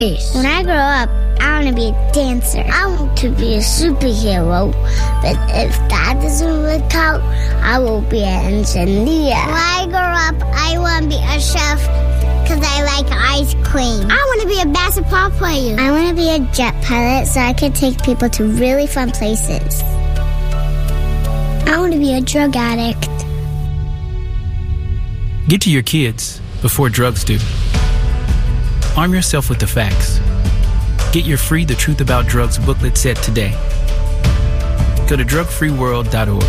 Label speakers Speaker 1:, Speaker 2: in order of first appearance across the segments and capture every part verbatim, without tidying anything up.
Speaker 1: When I grow up, I want to be a dancer. I want to be a superhero. But if that doesn't work out, I will be an engineer. When I grow up, I want to be a chef because I like ice cream. I want to be a basketball player. I want to be a jet pilot so I can take people to really fun places. I want to be a drug addict.
Speaker 2: Get to your kids before drugs do. Arm yourself with the facts. Get your free The Truth About Drugs booklet set today. Go to drug free world dot org.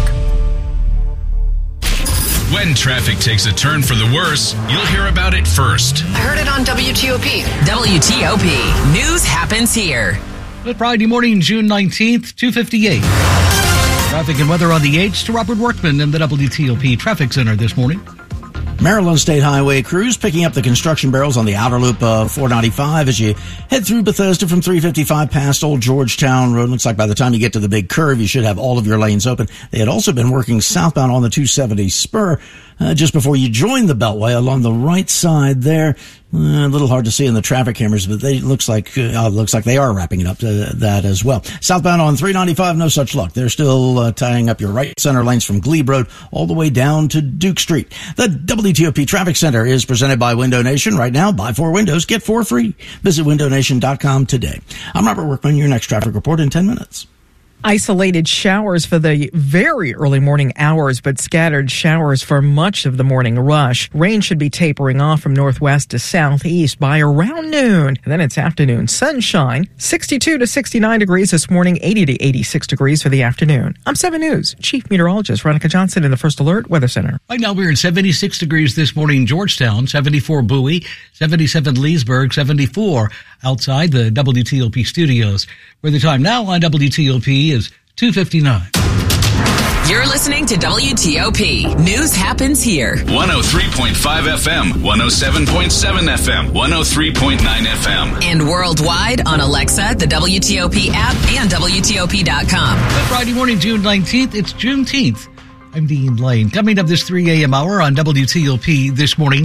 Speaker 3: When traffic takes a turn for the worse, you'll hear about it first.
Speaker 4: I heard it on W T O P.
Speaker 5: W T O P. News happens here.
Speaker 6: Good Friday morning, June nineteenth, two fifty-eight. Traffic and weather on the eights to Robert Workman in the W T O P Traffic Center this morning.
Speaker 7: Maryland State Highway crews picking up the construction barrels on the outer loop of four ninety-five as you head through Bethesda from three fifty-five past Old Georgetown Road. Looks like by the time you get to the big curve, you should have all of your lanes open. They had also been working southbound on the two seventy spur uh, just before you join the Beltway along the right side there. Uh, a little hard to see in the traffic cameras, but they looks like uh, looks like they are wrapping it up to that as well. Southbound on three ninety-five, no such luck. They're still uh, tying up your right center lanes from Glebe Road all the way down to Duke Street. The W T O P Traffic Center is presented by Window Nation. Right now, buy four windows, get four free. Visit window nation dot com today. I'm Robert Workman. Your next traffic report in ten minutes.
Speaker 8: Isolated showers for the very early morning hours, but scattered showers for much of the morning rush. Rain should be tapering off from northwest to southeast by around noon. And then it's afternoon sunshine. sixty-two to sixty-nine degrees this morning, eighty to eighty-six degrees for the afternoon. I'm seven News Chief Meteorologist Veronica Johnson in the First Alert Weather Center.
Speaker 6: Right now we're in seventy-six degrees this morning in Georgetown, seventy-four Bowie, seventy-seven Leesburg, seventy-four outside the W T O P studios, where the time now on W T O P is two fifty-nine.
Speaker 5: You're listening to W T O P. News happens here.
Speaker 3: one oh three point five F M, one oh seven point seven F M, one oh three point nine F M.
Speaker 5: And worldwide on Alexa, the W T O P app, and W T O P dot com.
Speaker 6: Good Friday morning, June nineteenth. It's Juneteenth. I'm Dean Lane. Coming up this three a.m. hour on W T O P this morning,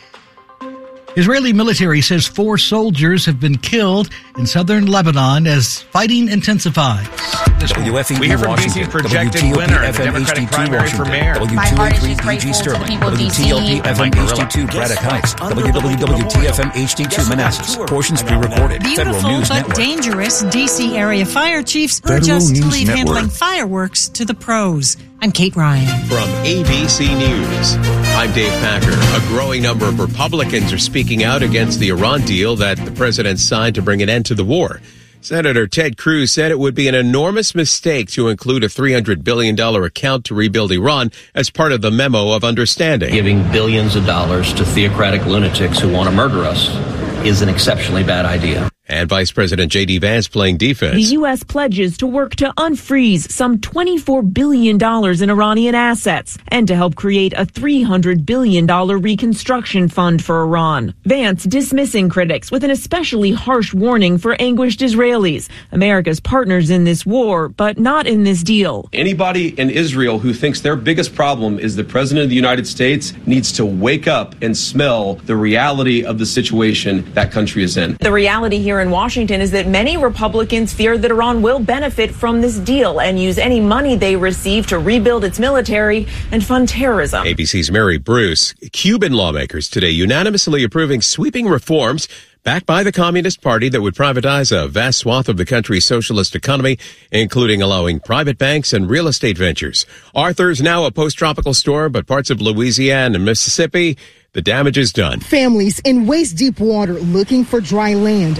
Speaker 6: Israeli military says four soldiers have been killed in southern Lebanon as fighting intensifies.
Speaker 9: W F E B
Speaker 10: we hear from D C's projected winner in the Democratic primary for mayor.
Speaker 9: W two eighty-three D G Sterling, W T O P F M H D two Braddock Heights, W W W T F M H D two Manassas. Portions pre-recorded.
Speaker 11: Beautiful
Speaker 9: Federal News
Speaker 11: but
Speaker 9: Network.
Speaker 11: dangerous D C area fire chiefs urge
Speaker 9: Federal
Speaker 11: us to
Speaker 9: News
Speaker 11: leave
Speaker 9: Network.
Speaker 11: handling fireworks to the pros. I'm Kate Ryan.
Speaker 12: From A B C News, I'm Dave Packer. A growing number of Republicans are speaking out against the Iran deal that the president signed to bring an end to the war. Senator Ted Cruz said it would be an enormous mistake to include a three hundred billion dollars account to rebuild Iran as part of the memo of understanding.
Speaker 13: Giving billions of dollars to theocratic lunatics who want to murder us is an exceptionally bad idea.
Speaker 12: And Vice President J D Vance playing defense.
Speaker 14: The U S pledges to work to unfreeze some twenty-four billion dollars in Iranian assets and to help create a three hundred billion dollars reconstruction fund for Iran. Vance dismissing critics with an especially harsh warning for anguished Israelis, America's partners in this war, but not in this deal.
Speaker 15: Anybody in Israel who thinks their biggest problem is the president of the United States needs to wake up and smell the reality of the situation that country is in.
Speaker 14: The reality here in Washington is that many Republicans fear that Iran will benefit from this deal and use any money they receive to rebuild its military and fund terrorism.
Speaker 12: A B C's Mary Bruce. Cuban lawmakers today unanimously approving sweeping reforms backed by the Communist Party that would privatize a vast swath of the country's socialist economy, including allowing private banks and real estate ventures. Arthur's now a post-tropical storm, but parts of Louisiana and Mississippi, the damage is done.
Speaker 16: Families in waist-deep water looking for dry land.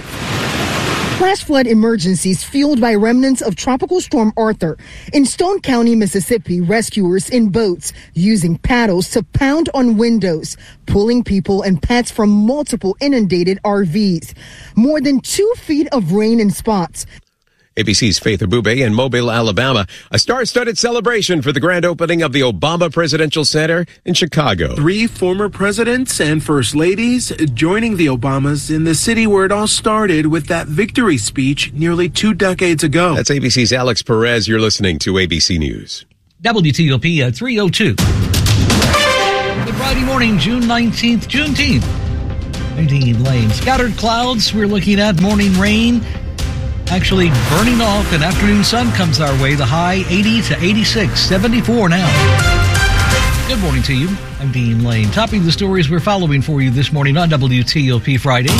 Speaker 16: Flash flood emergencies fueled by remnants of Tropical Storm Arthur. In Stone County, Mississippi, rescuers in boats using paddles to pound on windows, pulling people and pets from multiple inundated R Vs. More than two feet of rain in spots.
Speaker 12: A B C's Faith Abube in Mobile, Alabama. A star-studded celebration for the grand opening of the Obama Presidential Center in Chicago.
Speaker 17: Three former presidents and first ladies joining the Obamas in the city where it all started with that victory speech nearly two decades ago.
Speaker 12: That's A B C's Alex Perez. You're listening to A B C News.
Speaker 6: W T O P at three oh two. Good Friday morning, June nineteenth, Juneteenth. I'm Dean Lane. Scattered clouds we're looking at. Morning rain actually burning off, and afternoon sun comes our way. The high eighty to eighty-six, seventy-four now. Good morning to you. I'm Dean Lane. Topping the stories we're following for you this morning on W T O P Friday.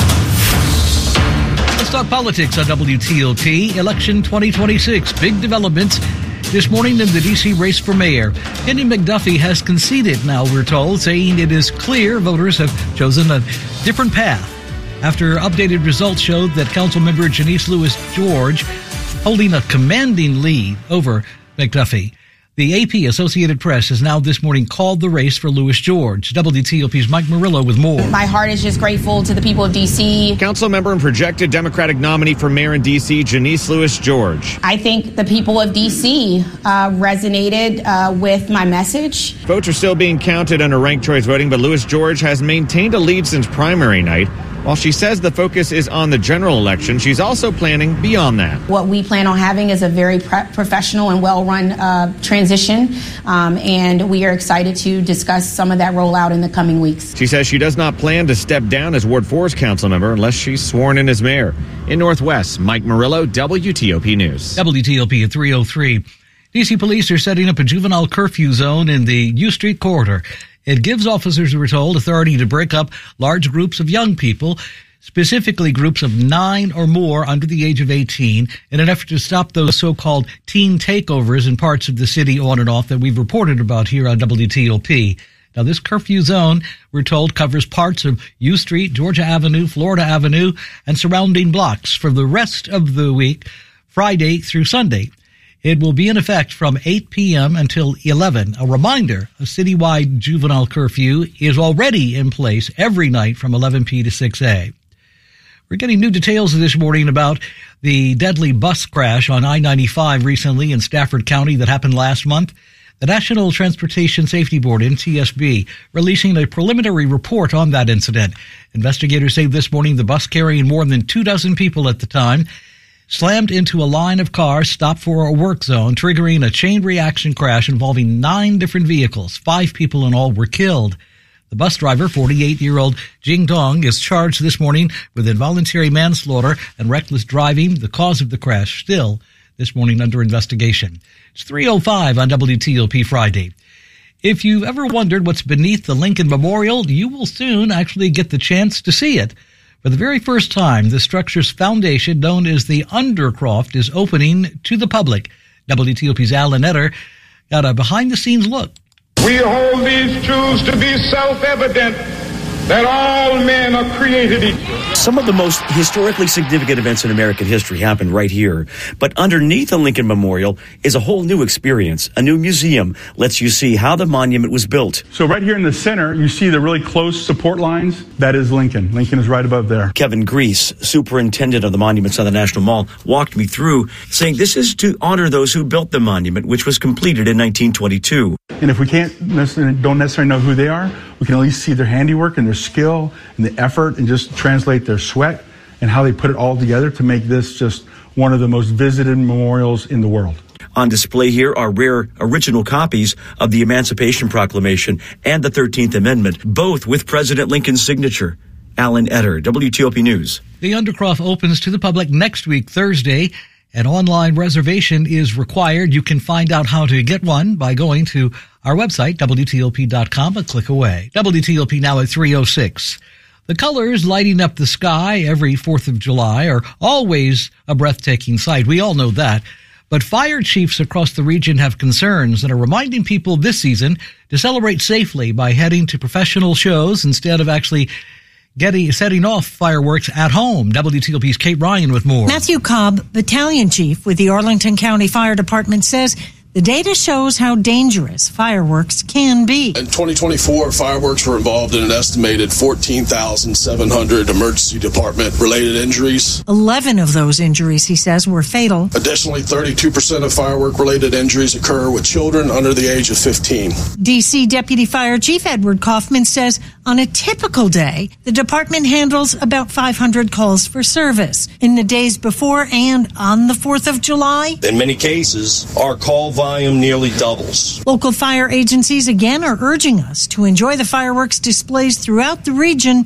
Speaker 6: Let's talk politics on W T O P. Election twenty twenty-six. Big developments this morning in the D C race for mayor. Kenny McDuffie has conceded now, we're told, saying it is clear voters have chosen a different path after updated results showed that Councilmember Janice Lewis George holding a commanding lead over McDuffie. The A P Associated Press has now this morning called the race for Lewis George. W T O P's Mike Murillo with more.
Speaker 4: My heart is just grateful to the people of D C.
Speaker 18: Councilmember and projected Democratic nominee for mayor in D C, Janice Lewis George.
Speaker 4: I think the people of D C uh, resonated uh, with my message.
Speaker 18: Votes are still being counted under ranked choice voting, but Lewis George has maintained a lead since primary night. While she says the focus is on the general election, she's also planning beyond that.
Speaker 4: What we plan on having is a very pre- professional and well-run uh, transition, um, and we are excited to discuss some of that rollout in the coming weeks.
Speaker 18: She says she does not plan to step down as Ward four's council member unless she's sworn in as mayor. In Northwest, Mike Murillo, W T O P News.
Speaker 6: W T O P at three oh three. D C police are setting up a juvenile curfew zone in the U Street corridor. It gives officers, we're told, authority to break up large groups of young people, specifically groups of nine or more under the age of eighteen, in an effort to stop those so-called teen takeovers in parts of the city on and off that we've reported about here on W T O P. Now, this curfew zone, we're told, covers parts of U Street, Georgia Avenue, Florida Avenue, and surrounding blocks for the rest of the week, Friday through Sunday. It will be in effect from eight p.m. until eleven. A reminder, a citywide juvenile curfew is already in place every night from eleven p.m. to six a.m. We're getting new details this morning about the deadly bus crash on I ninety-five recently in Stafford County that happened last month. The National Transportation Safety Board, N T S B, releasing a preliminary report on that incident. Investigators say this morning the bus carrying more than two dozen people at the time slammed into a line of cars stopped for a work zone, triggering a chain reaction crash involving nine different vehicles. Five people in all were killed. The bus driver, forty-eight-year-old Jing Dong, is charged this morning with involuntary manslaughter and reckless driving. The cause of the crash still this morning under investigation. It's three oh five on W T O P Friday. If you've ever wondered what's beneath the Lincoln Memorial, you will soon actually get the chance to see it. For the very first time, the structure's foundation, known as the Undercroft, is opening to the public. W T O P's Alan Etter got a behind-the-scenes look.
Speaker 19: We hold these truths to be self-evident, that all men are created equal.
Speaker 20: Some of the most historically significant events in American history happened right here. But underneath the Lincoln Memorial is a whole new experience. A new museum lets you see how the monument was built.
Speaker 21: So right here in the center, you see the really close support lines. That is Lincoln. Lincoln is right above there.
Speaker 20: Kevin Grease, superintendent of the monuments on the National Mall, walked me through, saying this is to honor those who built the monument, which was completed in nineteen twenty-two.
Speaker 21: And if we can't necessarily, don't necessarily know who they are, we can at least see their handiwork and their skill and the effort and just translate their sweat and how they put it all together to make this just one of the most visited memorials in the world.
Speaker 20: On display here are rare original copies of the Emancipation Proclamation and the thirteenth Amendment, both with President Lincoln's signature. Alan Etter, W T O P News.
Speaker 6: The Undercroft opens to the public next week, Thursday. An online reservation is required. You can find out how to get one by going to our website, W T O P dot com, and click away. W T O P now at three oh six. The colors lighting up the sky every fourth of July are always a breathtaking sight. We all know that. But fire chiefs across the region have concerns and are reminding people this season to celebrate safely by heading to professional shows instead of actually getting setting off fireworks at home. W T O P's Kate Ryan with more.
Speaker 11: Matthew Cobb, battalion chief with the Arlington County Fire Department, says the data shows how dangerous fireworks can be.
Speaker 22: In twenty twenty-four, fireworks were involved in an estimated fourteen thousand seven hundred emergency department-related injuries.
Speaker 11: eleven of those injuries, he says, were fatal.
Speaker 22: Additionally, thirty-two percent of firework-related injuries occur with children under the age of fifteen.
Speaker 11: D C Deputy Fire Chief Edward Kaufman says on a typical day, the department handles about five hundred calls for service. In the days before and on the fourth of July,
Speaker 23: in many cases, our call volume nearly doubles.
Speaker 11: Local fire agencies again are urging us to enjoy the fireworks displays throughout the region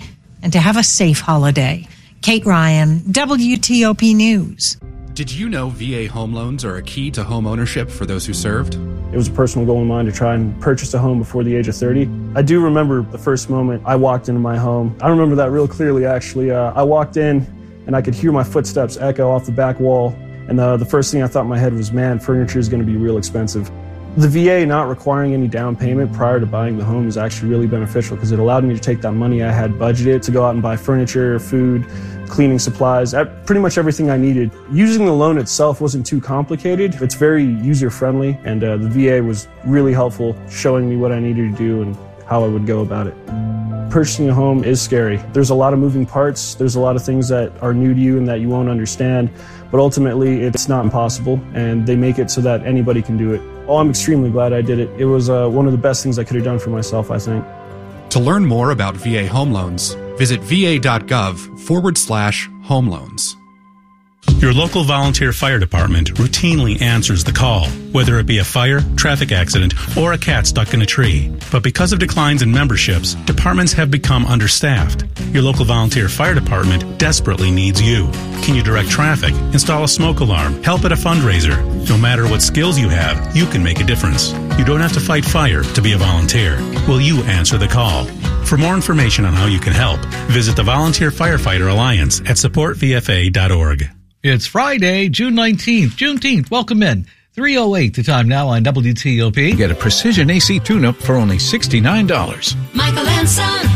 Speaker 11: and to have a safe holiday. Kate Ryan, W T O P News.
Speaker 1: Did you know V A home loans are a key to home ownership for those who served?
Speaker 2: It was a personal goal of mine to try and purchase a home before the age of thirty. I do remember the first moment I walked into my home. I remember that real clearly, actually. Uh, I walked in and I could hear my footsteps echo off the back wall. And uh, the first thing I thought in my head was, man, furniture is going to be real expensive. The V A not requiring any down payment prior to buying the home is actually really beneficial because it allowed me to take that money I had budgeted to go out and buy furniture, food, cleaning supplies, pretty much everything I needed. Using the loan itself wasn't too complicated. It's very user-friendly, and uh, the V A was really helpful, showing me what I needed to do and how I would go about it. Purchasing a home is scary. There's a lot of moving parts. There's a lot of things that are new to you and that you won't understand, but ultimately it's not impossible, and they make it so that anybody can do it. Oh, I'm extremely glad I did it. It was uh, one of the best things I could have done for myself, I think.
Speaker 1: To learn more about V A home loans, visit va.gov forward slash home loans.
Speaker 7: Your local volunteer fire department routinely answers the call, whether it be a fire, traffic accident, or a cat stuck in a tree. But because of declines in memberships, departments have become understaffed. Your local volunteer fire department desperately needs you. Can you direct traffic, install a smoke alarm, help at a fundraiser? No matter what skills you have, you can make a difference. You don't have to fight fire to be a volunteer. Will you answer the call? For more information on how you can help, visit the Volunteer Firefighter Alliance at support v f a dot org.
Speaker 6: It's Friday, June nineteenth. Juneteenth, welcome in. three oh eight the time now on W T O P.
Speaker 9: Get a Precision A C tune-up for only sixty-nine dollars.
Speaker 5: Michael and Son.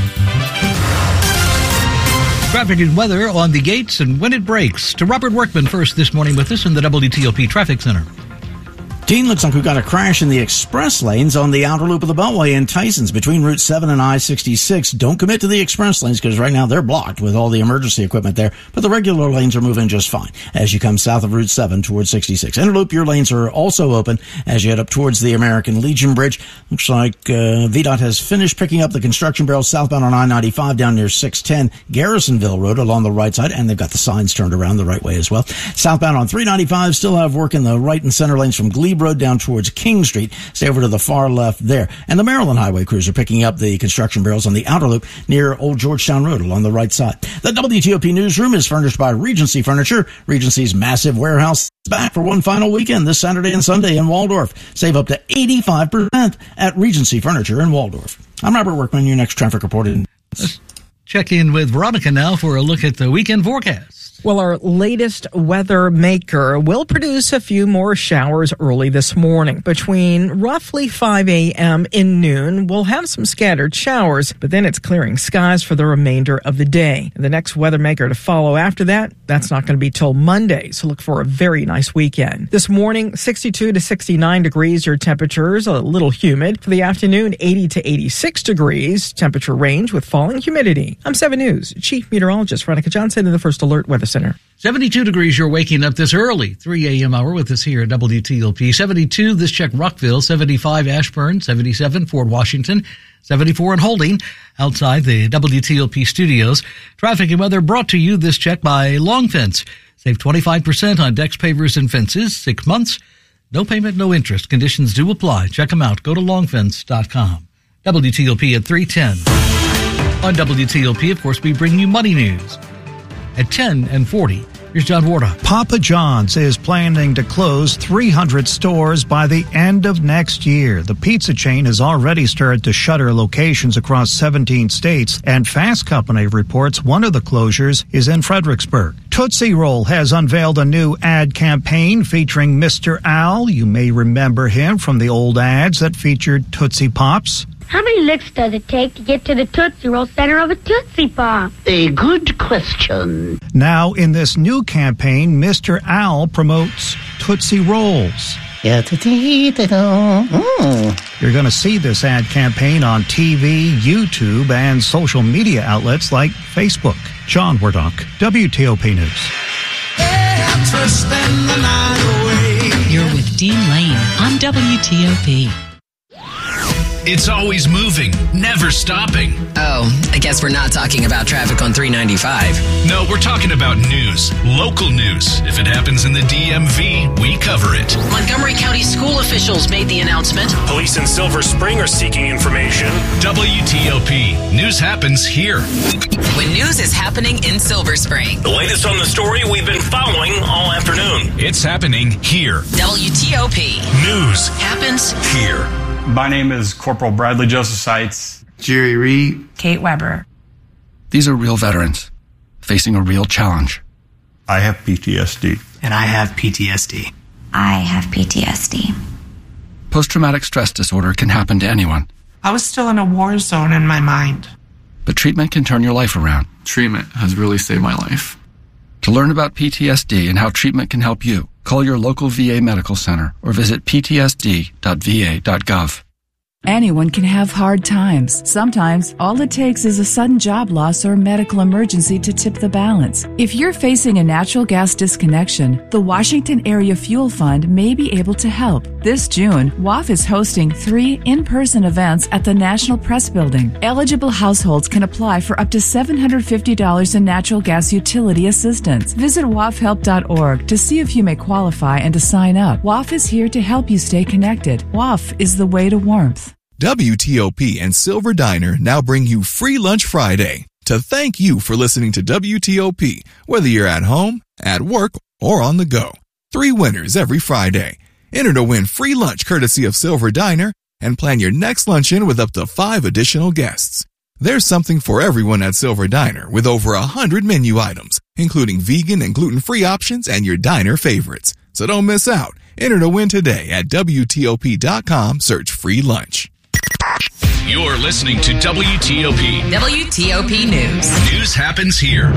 Speaker 6: Traffic and weather on the gates and when it breaks. To Robert Workman first this morning with us in the W T O P Traffic Center.
Speaker 24: Dean, looks like we've got a crash in the express lanes on the outer loop of the Beltway in Tysons between Route seven and I sixty-six. Don't commit to the express lanes because right now they're blocked with all the emergency equipment there, but the regular lanes are moving just fine as you come south of Route seven towards sixty-six. Interloop, your lanes are also open as you head up towards the American Legion Bridge. Looks like uh, V DOT has finished picking up the construction barrels southbound on I ninety-five down near six ten Garrisonville Road along the right side, and they've got the signs turned around the right way as well. Southbound on three ninety-five still have work in the right and center lanes from Glebe Road down towards King Street. Stay over to the far left there. And the Maryland Highway crews are picking up the construction barrels on the outer loop near Old Georgetown Road along the right side. The W T O P newsroom is furnished by Regency Furniture. Regency's massive warehouse is back for one final weekend this Saturday and Sunday in Waldorf. Save up to eighty-five percent at Regency Furniture in Waldorf. I'm Robert Workman, your next traffic reporter.
Speaker 6: Let's check in with Veronica now for a look at the weekend forecast.
Speaker 8: Well, our latest weather maker will produce a few more showers early this morning. Between roughly five a.m. and noon, we'll have some scattered showers, but then it's clearing skies for the remainder of the day. The next weather maker to follow after that, that's not going to be till Monday, so look for a very nice weekend. This morning, sixty-two to sixty-nine degrees, your temperatures, a little humid. For the afternoon, eighty to eighty-six degrees, temperature range with falling humidity. I'm seven News Chief Meteorologist Veronica Johnson in the First Alert Weather Center.
Speaker 6: seventy-two degrees, you're waking up this early, three a.m. hour with us here at W T O P. seventy-two, this check Rockville, seventy-five Ashburn, seventy-seven Fort Washington, seventy-four in Holding, outside the W T O P studios. Traffic and weather brought to you this check by Long Fence. Save twenty-five percent on decks, pavers, and fences. Six months, no payment, no interest. Conditions do apply. Check them out. Go to long fence dot com. W T O P at three ten. On W T O P, of course, we bring you money news. At ten and forty, here's John Warda.
Speaker 25: Papa John's is planning to close three hundred stores by the end of next year. The pizza chain has already started to shutter locations across seventeen states, and Fast Company reports one of the closures is in Fredericksburg. Tootsie Roll has unveiled a new ad campaign featuring Mister Owl. You may remember him from the old ads that featured Tootsie Pops.
Speaker 26: How many licks does it take to get to the Tootsie Roll center of a Tootsie Pop?
Speaker 25: A good question. Now, in this new campaign, Mister Owl promotes Tootsie Rolls. Mm. You're going to see this ad campaign on T V, YouTube, and social media outlets like Facebook. John Wardock, W T O P News.
Speaker 5: You're with Dean Lane on W T O P.
Speaker 3: It's always moving, never stopping.
Speaker 5: Oh, I guess we're not talking about traffic on three ninety-five.
Speaker 3: No, we're talking about news, local news. If it happens in the D M V, we cover it.
Speaker 5: Montgomery County school officials made the announcement.
Speaker 10: Police in Silver Spring are seeking information.
Speaker 3: W T O P. News happens here.
Speaker 5: When news is happening in Silver Spring.
Speaker 10: The latest on the story we've been following all afternoon.
Speaker 3: It's happening here.
Speaker 5: W T O P.
Speaker 3: News
Speaker 5: happens
Speaker 3: here.
Speaker 13: My name is Corporal Bradley Joseph Seitz.
Speaker 14: Jerry Reed.
Speaker 15: Kate Weber.
Speaker 16: These are real veterans facing a real challenge.
Speaker 27: I have P T S D.
Speaker 15: And I have P T S D.
Speaker 28: I have P T S D.
Speaker 16: Post-traumatic stress disorder can happen to anyone.
Speaker 15: I was still in a war zone in my mind.
Speaker 16: But treatment can turn your life around.
Speaker 27: Treatment has really saved my life.
Speaker 16: To learn about P T S D and how treatment can help you, call your local V A medical center or visit p t s d dot v a dot gov.
Speaker 29: Anyone can have hard times. Sometimes, all it takes is a sudden job loss or medical emergency to tip the balance. If you're facing a natural gas disconnection, the Washington Area Fuel Fund may be able to help. This June, W A F is hosting three in-person events at the National Press Building. Eligible households can apply for up to seven hundred fifty dollars in natural gas utility assistance. Visit w a f help dot org to see if you may qualify and to sign up. W A F is here to help you stay connected. W A F is the way to warmth.
Speaker 30: W T O P and Silver Diner now bring you Free Lunch Friday to thank you for listening to W T O P, whether you're at home, at work, or on the go. Three winners every Friday. Enter to win free lunch courtesy of Silver Diner and plan your next luncheon with up to five additional guests. There's something for everyone at Silver Diner with over a hundred menu items, including vegan and gluten-free options and your diner favorites. So don't miss out. Enter to win today at W T O P dot com. Search free lunch.
Speaker 3: You're listening to W T O P.
Speaker 5: W T O P News.
Speaker 3: News happens here.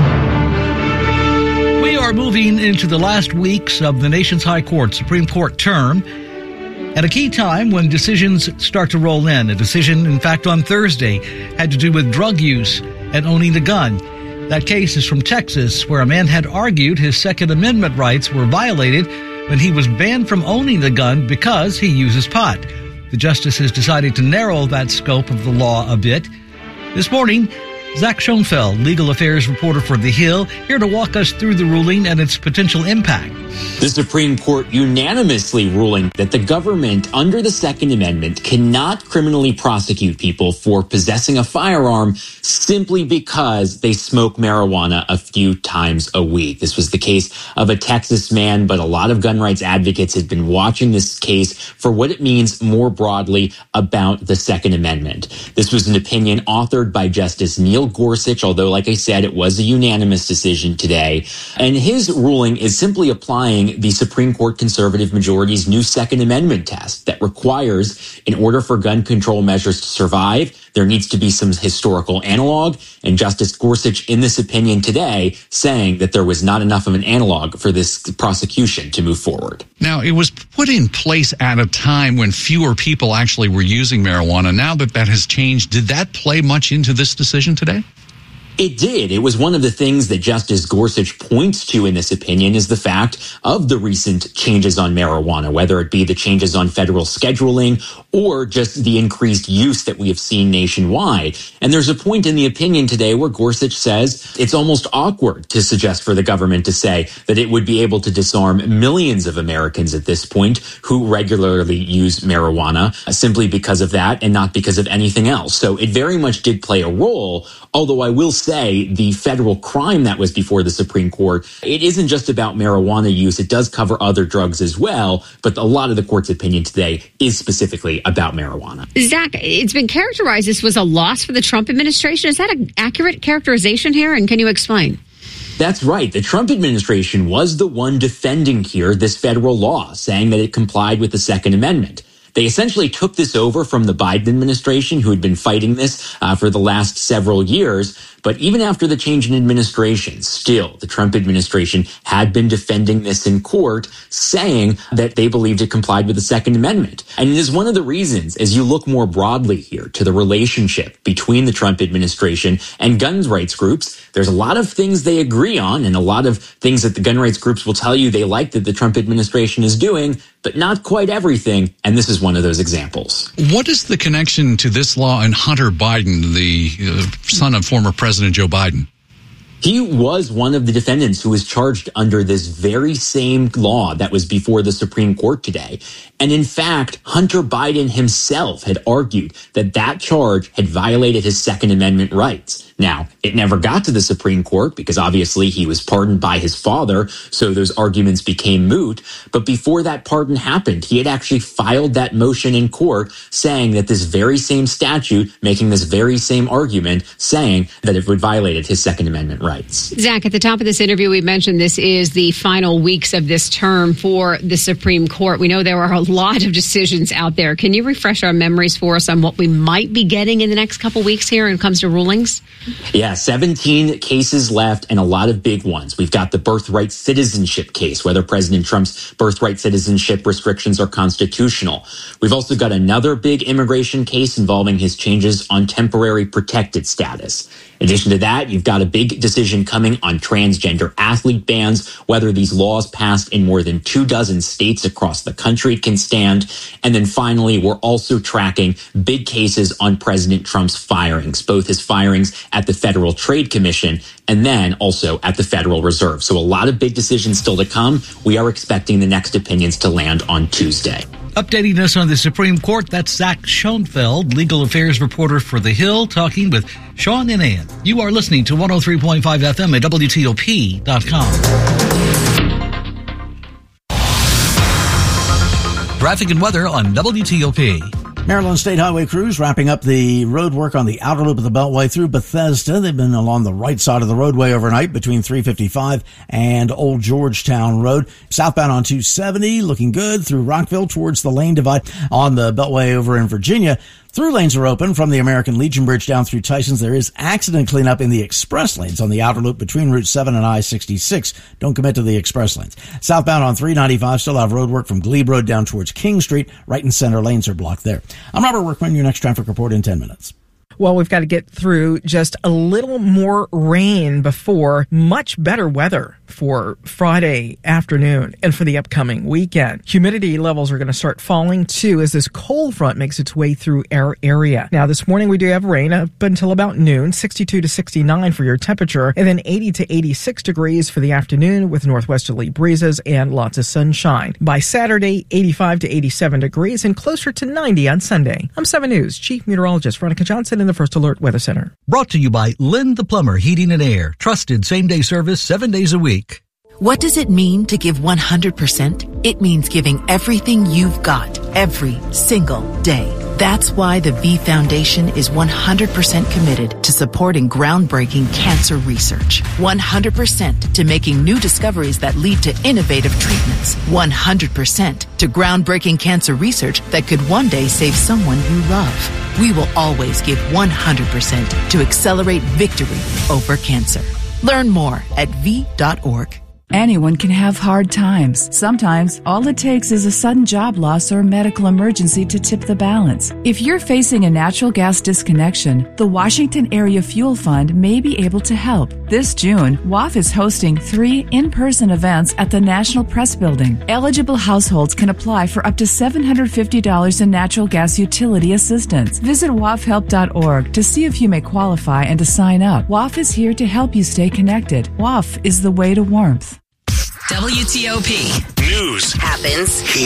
Speaker 6: We are moving into the last weeks of the nation's High Court, Supreme Court term, at a key time when decisions start to roll in. A decision, in fact, on Thursday had to do with drug use and owning a gun. That case is from Texas, where a man had argued his Second Amendment rights were violated when he was banned from owning the gun because he uses pot. The justice has decided to narrow that scope of the law a bit. This morning, Zach Schoenfeld, legal affairs reporter for The Hill, here to walk us through the ruling and its potential impact.
Speaker 31: The Supreme Court unanimously ruling that the government, under the Second Amendment, cannot criminally prosecute people for possessing a firearm simply because they smoke marijuana a few times a week. This was the case of a Texas man, but a lot of gun rights advocates had been watching this case for what it means more broadly about the Second Amendment. This was an opinion authored by Justice Neil Gorsuch, although, like I said, it was a unanimous decision today. And his ruling is simply applying the Supreme Court conservative majority's new Second Amendment test that requires, in order for gun control measures to survive, there needs to be some historical analog. And Justice Gorsuch, in this opinion today, saying that there was not enough of an analog for this prosecution to move forward.
Speaker 32: Now, it was put in place at a time when fewer people actually were using marijuana. Now that that has changed, did that play much into this decision today?
Speaker 31: It did. It was one of the things that Justice Gorsuch points to in this opinion is the fact of the recent changes on marijuana, whether it be the changes on federal scheduling or just the increased use that we have seen nationwide. And there's a point in the opinion today where Gorsuch says it's almost awkward to suggest for the government to say that it would be able to disarm millions of Americans at this point who regularly use marijuana simply because of that and not because of anything else. So it very much did play a role, although I will say the federal crime that was before the Supreme Court, it isn't just about marijuana use. It does cover other drugs as well. But a lot of the court's opinion today is specifically about marijuana.
Speaker 33: Zach, it's been characterized this was a loss for the Trump administration. Is that an accurate characterization here? And can you explain?
Speaker 31: That's right. The Trump administration was the one defending here this federal law, saying that it complied with the Second Amendment. They essentially took this over from the Biden administration, who had been fighting this uh, for the last several years. But even after the change in administration, still, the Trump administration had been defending this in court, saying that they believed it complied with the Second Amendment. And it is one of the reasons, as you look more broadly here to the relationship between the Trump administration and gun rights groups, there's a lot of things they agree on and a lot of things that the gun rights groups will tell you they like that the Trump administration is doing. but not quite everything, and this is one of those examples.
Speaker 32: What is the connection to this law and Hunter Biden, the uh, son of former President Joe Biden?
Speaker 31: He was one of the defendants who was charged under this very same law that was before the Supreme Court today. And in fact, Hunter Biden himself had argued that that charge had violated his Second Amendment rights. Now, it never got to the Supreme Court because obviously he was pardoned by his father, so those arguments became moot. But before that pardon happened, he had actually filed that motion in court saying that this very same statute, making this very same argument, saying that it would violate his Second Amendment rights.
Speaker 33: Zach, at the top of this interview, we mentioned this is the final weeks of this term for the Supreme Court. We know there are a lot of decisions out there. Can you refresh our memories for us on what we might be getting in the next couple weeks here when it comes to rulings?
Speaker 31: Yeah, seventeen cases left and a lot of big ones. We've got the birthright citizenship case, whether President Trump's birthright citizenship restrictions are constitutional. We've also got another big immigration case involving his changes on temporary protected status. In addition to that, you've got a big decision coming on transgender athlete bans, whether these laws passed in more than two dozen states across the country can stand. And then finally, we're also tracking big cases on President Trump's firings, both his firings at the Federal Trade Commission and then also at the Federal Reserve. So a lot of big decisions still to come. We are expecting the next opinions to land on Tuesday.
Speaker 6: Updating us on the Supreme Court, that's Zach Schoenfeld, legal affairs reporter for The Hill, talking with Sean and Ann. You are listening to one oh three point five F M at W T O P dot com. Traffic and weather on W T O P.
Speaker 24: Maryland State Highway crews wrapping up the road work on the outer loop of the Beltway through Bethesda. They've been along the right side of the roadway overnight between three fifty-five and Old Georgetown Road. Southbound on two seventy, looking good through Rockville towards the lane divide on the Beltway over in Virginia. Through lanes are open from the American Legion Bridge down through Tysons. There is accident cleanup in the express lanes on the outer loop between Route seven and I sixty-six. Don't commit to the express lanes. Southbound on three ninety-five still have road work from Glebe Road down towards King Street. Right and center lanes are blocked there. I'm Robert Workman, your next traffic report in ten minutes.
Speaker 8: Well, we've got to get through just a little more rain before much better weather for Friday afternoon and for the upcoming weekend. Humidity levels are going to start falling too as this cold front makes its way through our area. Now, this morning we do have rain up until about noon, sixty-two to sixty-nine for your temperature, and then eighty to eighty-six degrees for the afternoon with northwesterly breezes and lots of sunshine. By Saturday, eighty-five to eighty-seven degrees and closer to ninety on Sunday. I'm seven News Chief Meteorologist Veronica Johnson in the First Alert Weather Center.
Speaker 6: Brought to you by Lynn the Plumber Heating and Air. Trusted same-day service seven days a week.
Speaker 1: What does it mean to give one hundred percent? It means giving everything you've got every single day. That's why the V Foundation is one hundred percent committed to supporting groundbreaking cancer research. one hundred percent to making new discoveries that lead to innovative treatments. one hundred percent to groundbreaking cancer research that could one day save someone you love. We will always give one hundred percent to accelerate victory over cancer. Learn more at V dot org.
Speaker 29: Anyone can have hard times. Sometimes, all it takes is a sudden job loss or medical emergency to tip the balance. If you're facing a natural gas disconnection, the Washington Area Fuel Fund may be able to help. This June, W A F is hosting three in-person events at the National Press Building. Eligible households can apply for up to seven hundred fifty dollars in natural gas utility assistance. Visit W A F help dot org to see if you may qualify and to sign up. W A F is here to help you stay connected. W A F is the way to warmth.
Speaker 5: W T O P.
Speaker 10: News
Speaker 5: happens here.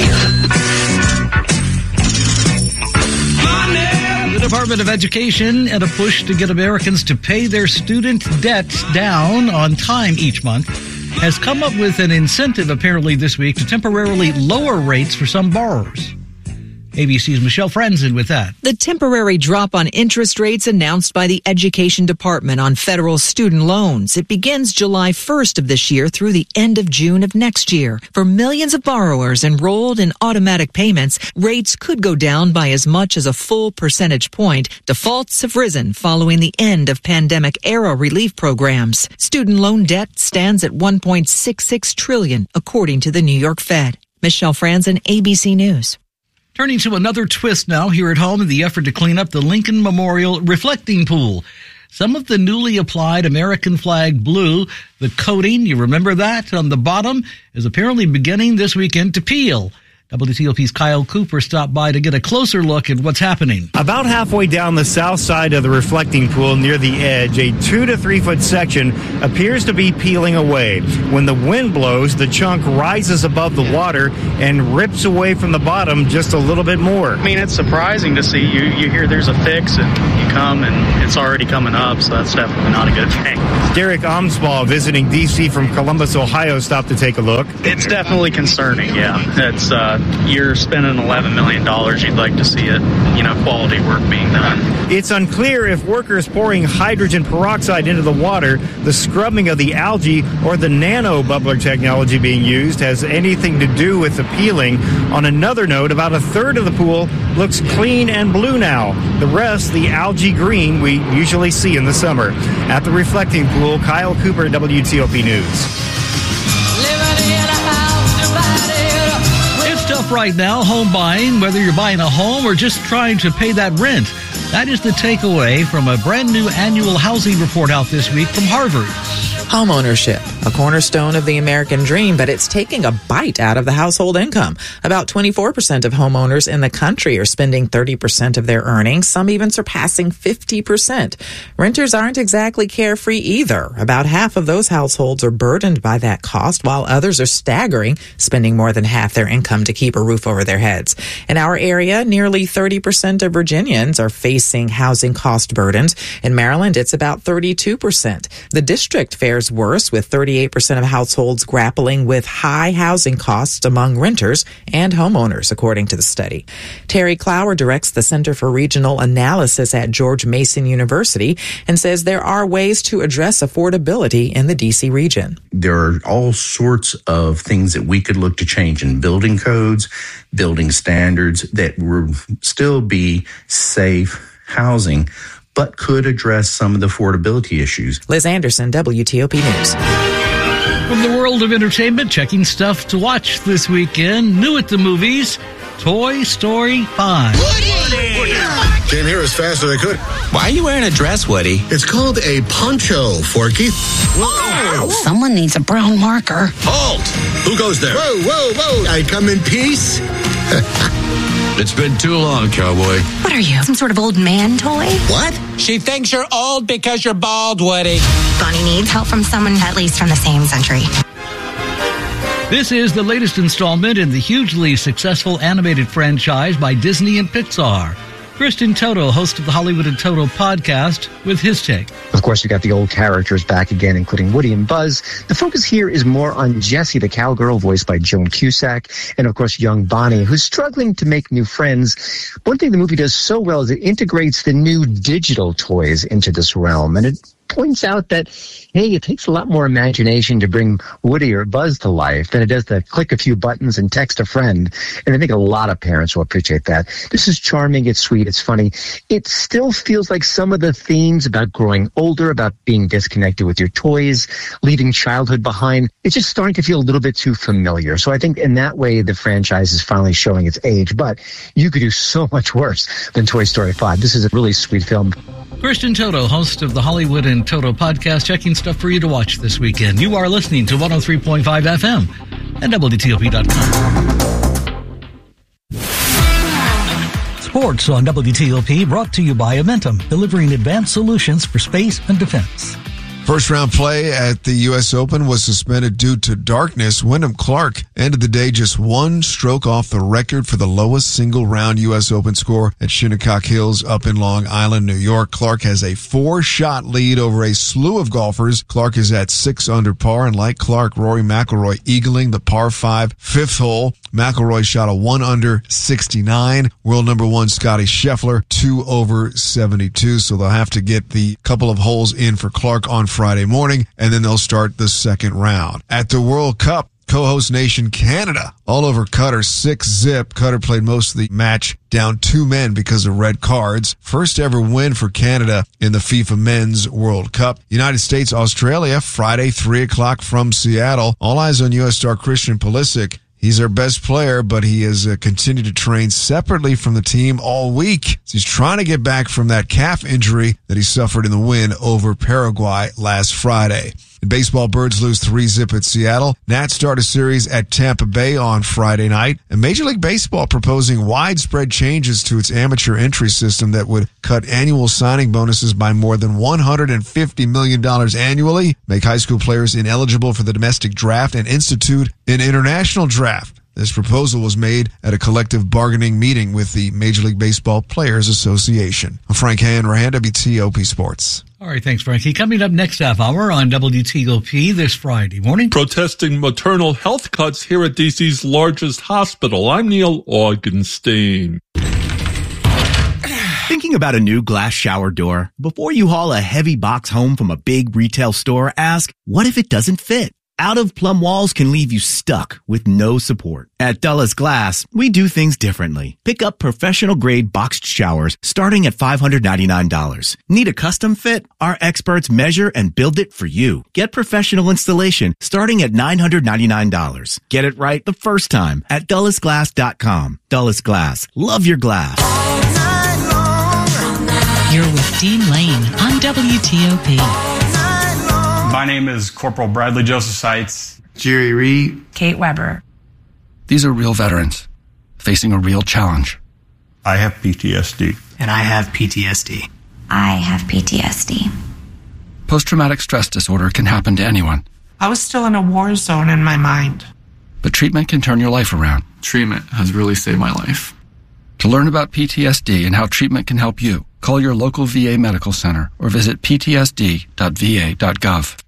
Speaker 6: The Department of Education, in a push to get Americans to pay their student debts down on time each month, has come up with an incentive apparently this week to temporarily lower rates for some borrowers. A B C's Michelle Franzen with that.
Speaker 2: The temporary drop on interest rates announced by the Education Department on federal student loans. It begins July first of this year through the end of June of next year. For millions of borrowers enrolled in automatic payments, rates could go down by as much as a full percentage point. Defaults have risen following the end of pandemic-era relief programs. Student loan debt stands at one point six six trillion dollars, according to the New York Fed. Michelle Franzen, A B C News.
Speaker 6: Turning to another twist now here at home in the effort to clean up the Lincoln Memorial reflecting pool. Some of the newly applied American flag blue, the coating, you remember that, on the bottom, is apparently beginning this weekend to peel. W T O P's Kyle Cooper stopped by to get a closer look at what's happening.
Speaker 4: About halfway down the south side of the reflecting pool near the edge, a two to three foot section appears to be peeling away. When the wind blows, the chunk rises above the water and rips away from the bottom just a little bit more.
Speaker 7: I mean, it's surprising to see. You, you hear there's a fix and you come and it's already coming up, so that's definitely not a good thing.
Speaker 4: Derek Omsbaugh, visiting D C from Columbus, Ohio, stopped to take a look.
Speaker 7: It's definitely concerning, yeah. It's, uh, you're spending eleven million dollars. You'd like to see it, you know, quality work being done.
Speaker 4: It's unclear if workers pouring hydrogen peroxide into the water, the scrubbing of the algae, or the nano bubbler technology being used has anything to do with the peeling. On another note, about a third of the pool looks clean and blue now. The rest, the algae green we usually see in the summer. At the reflecting pool, Kyle Cooper, W T O P News.
Speaker 6: It's tough right now, home buying, whether you're buying a home or just trying to pay that rent. That is the takeaway from a brand new annual housing report out this week from Harvard.
Speaker 9: Homeownership, a cornerstone of the American dream, but it's taking a bite out of the household income. About twenty-four percent of homeowners in the country are spending thirty percent of their earnings, some even surpassing fifty percent. Renters aren't exactly carefree either. About half of those households are burdened by that cost, while others are staggering, spending more than half their income to keep a roof over their heads. In our area, nearly thirty percent of Virginians are facing housing cost burdens. In Maryland, it's about thirty-two percent. The district fares worse, with thirty-eight percent of households grappling with high housing costs among renters and homeowners, according to the study. Terry Clower directs the Center for Regional Analysis at George Mason University and says there are ways to address affordability in the D C region.
Speaker 11: There are all sorts of things that we could look to change in building codes, building standards that will still be safe housing, but could address some of the affordability issues.
Speaker 9: Liz Anderson, W T O P News.
Speaker 6: From the world of entertainment, checking stuff to watch this weekend. New at the movies, Toy Story five.
Speaker 12: Woody! Woody! Came here as fast as I could.
Speaker 14: Why are you wearing a dress, Woody?
Speaker 12: It's called a poncho, Forky.
Speaker 17: Whoa! Someone needs a brown marker.
Speaker 12: Halt! Who goes there? Whoa, whoa, whoa! I come in peace.
Speaker 14: It's been too long, cowboy.
Speaker 17: What are you, some sort of old man toy?
Speaker 12: What?
Speaker 14: She thinks you're old because you're bald, Woody.
Speaker 17: Bonnie needs help from someone at least from the same century.
Speaker 6: This is the latest installment in the hugely successful animated franchise by Disney and Pixar. Kristen Toto, host of the Hollywood and Toto podcast, with his take.
Speaker 18: Of course, you got the old characters back again, including Woody and Buzz. The focus here is more on Jessie, the cowgirl, voiced by Joan Cusack, and of course, young Bonnie, who's struggling to make new friends. One thing the movie does so well is it integrates the new digital toys into this realm, and it points out that, hey, it takes a lot more imagination to bring Woody or Buzz to life than it does to click a few buttons and text a friend. And I think a lot of parents will appreciate that. This is charming, it's sweet, it's funny. It still feels like some of the themes about growing older, about being disconnected with your toys, leaving childhood behind, it's just starting to feel a little bit too familiar. So I think in that way, the franchise is finally showing its age. But you could do so much worse than Toy Story five. This is a really sweet film.
Speaker 6: Kristen Toto, host of the Hollywood and Toto podcast, checking stuff for you to watch this weekend. You are listening to one oh three point five F M and W T O P dot com. Sports on W T O P, brought to you by Amentum, delivering advanced solutions for space and defense.
Speaker 19: First round play at the U S Open was suspended due to darkness. Wyndham Clark ended the day just one stroke off the record for the lowest single round U S Open score at Shinnecock Hills up in Long Island, New York. Clark has a four shot lead over a slew of golfers. Clark is at six under par, and like Clark, Rory McIlroy eagling the par five fifth hole. McIlroy shot a one under sixty-nine. World number one Scotty Scheffler two over seventy-two. So they'll have to get the couple of holes in for Clark on Friday morning, and then they'll start the second round. At the World Cup, co-host nation Canada all over Qatar six zip. Qatar played most of the match down two men because of red cards. First ever win for Canada in the FIFA Men's World Cup. United States, Australia, Friday, three o'clock from Seattle. All eyes on U S star Christian Pulisic. He's our best player, but he has uh, continued to train separately from the team all week. He's trying to get back from that calf injury that he suffered in the win over Paraguay last Friday. In baseball, Birds lose three zip at Seattle. Nats start a series at Tampa Bay on Friday night. And Major League Baseball proposing widespread changes to its amateur entry system that would cut annual signing bonuses by more than one hundred fifty million dollars annually, make high school players ineligible for the domestic draft, and institute an international draft. This proposal was made at a collective bargaining meeting with the Major League Baseball Players Association. I'm Frank Hanrahan, W T O P Sports.
Speaker 6: All right, thanks, Frankie. Coming up next half hour on W T O P this Friday morning.
Speaker 3: Protesting maternal health cuts here at D C's largest hospital. I'm Neil Augenstein.
Speaker 13: Thinking about a new glass shower door? Before you haul a heavy box home from a big retail store, ask, what if it doesn't fit? Out-of-plumb walls can leave you stuck with no support. At Dulles Glass, we do things differently. Pick up professional-grade boxed showers starting at five hundred ninety-nine dollars. Need a custom fit? Our experts measure and build it for you. Get professional installation starting at nine hundred ninety-nine dollars. Get it right the first time at Dulles Glass dot com. Dulles Glass. Love your glass.
Speaker 15: You're with Dean Lane on W T O P.
Speaker 16: My name is Corporal Bradley Joseph Seitz.
Speaker 20: Jerry Reed.
Speaker 21: Kate Weber.
Speaker 22: These are real veterans facing a real challenge.
Speaker 3: I have P T S D.
Speaker 20: And I have P T S D.
Speaker 17: I have P T S D.
Speaker 22: Post-traumatic stress disorder can happen to anyone.
Speaker 21: I was still in a war zone in my mind.
Speaker 22: But treatment can turn your life around.
Speaker 20: Treatment has really saved my life.
Speaker 22: To learn about P T S D and how treatment can help you, call your local V A medical center or visit p t s d dot v a dot gov.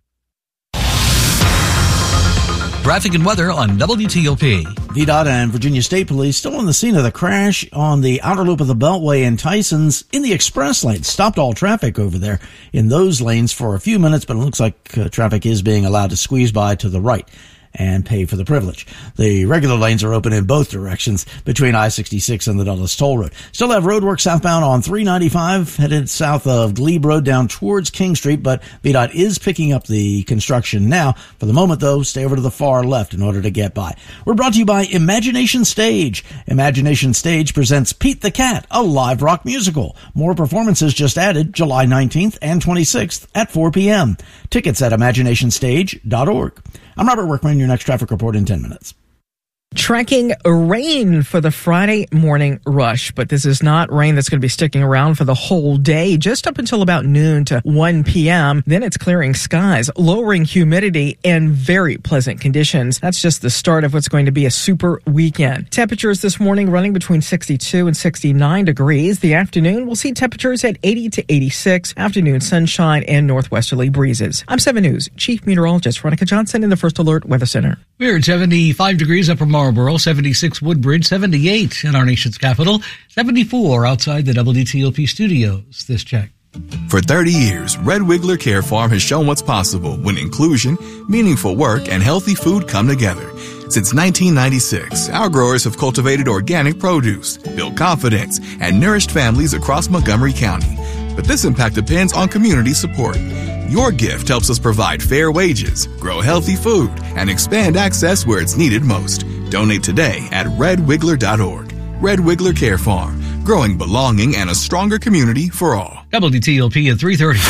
Speaker 6: Traffic and weather on W T O P.
Speaker 24: V DOT and Virginia State Police still on the scene of the crash on the outer loop of the Beltway in Tysons in the express lane. Stopped all traffic over there in those lanes for a few minutes, but it looks like uh, traffic is being allowed to squeeze by to the right and pay for the privilege. The regular lanes are open in both directions between I sixty-six and the Dulles Toll Road. Still have roadwork southbound on three ninety-five headed south of Glebe Road down towards King Street, but V DOT is picking up the construction now. For the moment, though, stay over to the far left in order to get by. We're brought to you by Imagination Stage. Imagination Stage presents Pete the Cat, a live rock musical. More performances just added July nineteenth and twenty-sixth at four p.m. Tickets at imagination stage dot org. I'm Robert Workman, your next traffic report in ten minutes.
Speaker 8: Tracking rain for the Friday morning rush, but this is not rain that's going to be sticking around for the whole day, just up until about noon to one p.m. Then it's clearing skies, lowering humidity, and very pleasant conditions. That's just the start of what's going to be a super weekend. Temperatures this morning running between sixty-two and sixty-nine degrees. The afternoon, we'll see temperatures at eighty to eighty-six. Afternoon sunshine and northwesterly breezes. I'm seven News Chief Meteorologist Veronica Johnson in the First Alert Weather Center.
Speaker 6: We're at seventy-five degrees upper Marlboro, seventy-six Woodbridge, seventy-eight in our nation's capital, seventy-four outside the W T O P studios. This check.
Speaker 23: For thirty years, Red Wiggler Care Farm has shown what's possible when inclusion, meaningful work, and healthy food come together. Since nineteen ninety-six, our growers have cultivated organic produce, built confidence, and nourished families across Montgomery County. But this impact depends on community support. Your gift helps us provide fair wages, grow healthy food, and expand access where it's needed most. Donate today at red wiggler dot org. Red Wiggler Care Farm, growing belonging and a stronger community for all.
Speaker 6: W T O P at three thirty.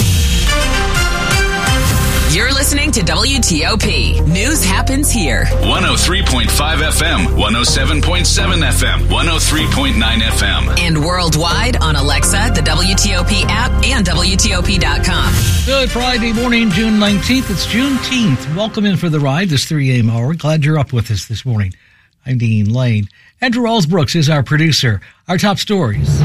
Speaker 5: You're listening to W T O P. News happens here.
Speaker 10: one oh three point five F M, one oh seven point seven F M, one oh three point nine F M.
Speaker 5: And worldwide on Alexa, the W T O P app, and W T O P dot com.
Speaker 6: Good Friday morning, June nineteenth. It's Juneteenth. Welcome in for the ride this three a.m. hour. Glad you're up with us this morning. I'm Dean Lane. Andrew Allsbrooks is our producer. Our top stories.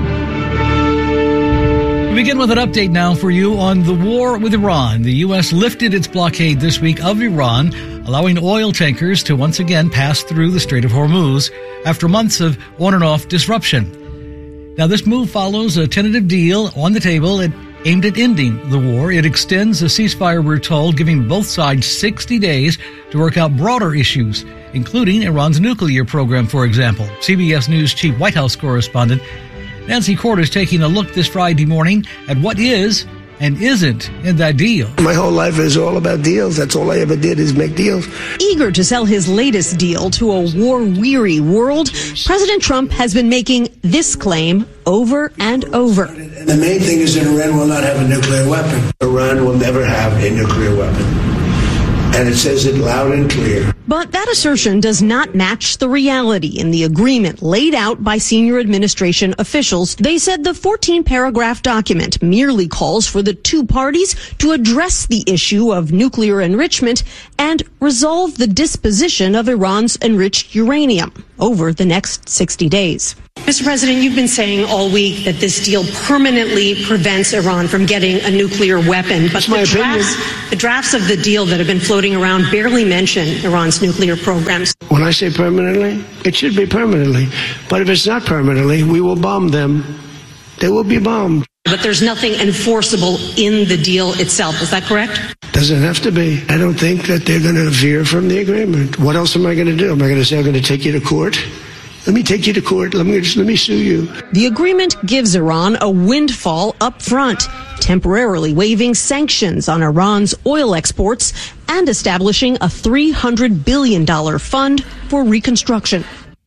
Speaker 6: We begin with an update now for you on the war with Iran. The U S lifted its blockade this week of Iran, allowing oil tankers to once again pass through the Strait of Hormuz after months of on and off disruption. Now, this move follows a tentative deal on the table at, aimed at ending the war. It extends a ceasefire, we're told, giving both sides sixty days to work out broader issues, including Iran's nuclear program, for example. C B S News chief White House correspondent Nancy Cordes taking a look this Friday morning at what is and isn't in that deal.
Speaker 1: My whole life is all about deals. That's all I ever did is make deals.
Speaker 2: Eager to sell his latest deal to a war-weary world, President Trump has been making this claim over and over.
Speaker 1: And the main thing is that Iran will not have a nuclear weapon. Iran will never have a nuclear weapon. And it says it loud and clear.
Speaker 2: But that assertion does not match the reality in the agreement laid out by senior administration officials. They said the fourteen-paragraph document merely calls for the two parties to address the issue of nuclear enrichment and resolve the disposition of Iran's enriched uranium over the next sixty days.
Speaker 4: Mister President, you've been saying all week that this deal permanently prevents Iran from getting a nuclear weapon, but the drafts, the drafts of the deal that have been floating around barely mention Iran's nuclear programs.
Speaker 1: When I say permanently, it should be permanently. But if it's not permanently, we will bomb them. They will be bombed.
Speaker 4: But there's nothing enforceable in the deal itself. Is that correct?
Speaker 1: Doesn't have to be. I don't think that they're going to veer from the agreement. What else am I going to do? Am I going to say I'm going to take you to court? Let me take you to court. Let me just, let me sue you.
Speaker 2: The agreement gives Iran a windfall up front, temporarily waiving sanctions on Iran's oil exports and establishing a three hundred billion dollars fund for reconstruction.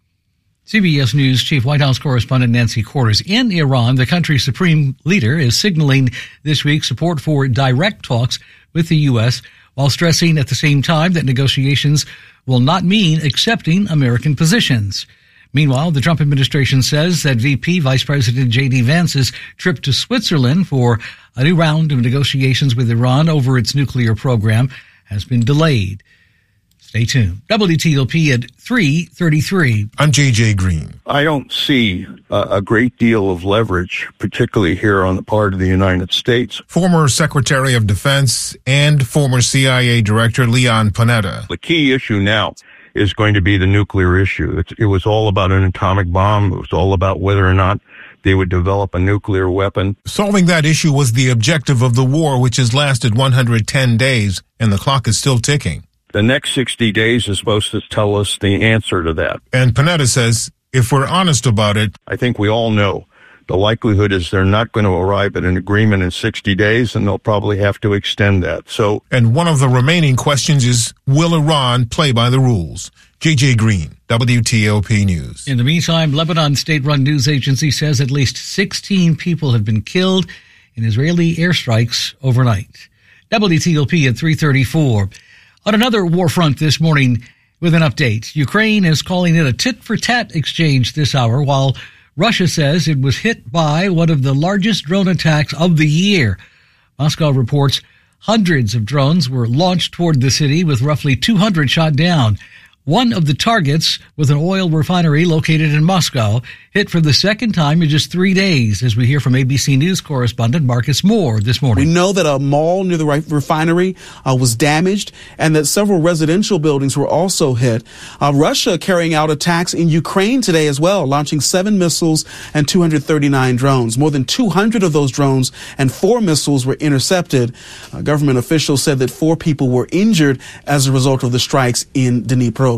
Speaker 6: C B S News Chief White House correspondent Nancy Cordes. In Iran, the country's supreme leader is signaling this week support for direct talks with the U S, while stressing at the same time that negotiations will not mean accepting American positions. Meanwhile, the Trump administration says that V P Vice President J D Vance's trip to Switzerland for a new round of negotiations with Iran over its nuclear program has been delayed. Stay tuned. W T O P at three thirty-three.
Speaker 7: I'm J J Green.
Speaker 25: I don't see a, a great deal of leverage, particularly here on the part of the United States.
Speaker 7: Former Secretary of Defense and former C I A Director Leon Panetta.
Speaker 25: The key issue now is going to be the nuclear issue. It, it was all about an atomic bomb. It was all about whether or not they would develop a nuclear weapon.
Speaker 7: Solving that issue was the objective of the war, which has lasted one hundred ten days, and the clock is still ticking.
Speaker 25: The next sixty days is supposed to tell us the answer to that.
Speaker 7: And Panetta says, if we're honest about it,
Speaker 25: I think we all know the likelihood is they're not going to arrive at an agreement in sixty days, and they'll probably have to extend that. So,
Speaker 7: and one of the remaining questions is, will Iran play by the rules? J J Green, W T O P News.
Speaker 6: In the meantime, Lebanon state-run news agency says at least sixteen people have been killed in Israeli airstrikes overnight. W T O P at three thirty-four. On another war front this morning with an update, Ukraine is calling it a tit-for-tat exchange this hour, while Russia says it was hit by one of the largest drone attacks of the year. Moscow reports hundreds of drones were launched toward the city, with roughly two hundred shot down. One of the targets was an oil refinery located in Moscow, hit for the second time in just three days, as we hear from A B C News correspondent Marcus Moore this morning.
Speaker 26: We know that a mall near the refinery uh, was damaged and that several residential buildings were also hit. Uh, Russia carrying out attacks in Ukraine today as well, launching seven missiles and two hundred thirty-nine drones. More than two hundred of those drones and four missiles were intercepted. Uh, government officials said that four people were injured as a result of the strikes in Dnipro.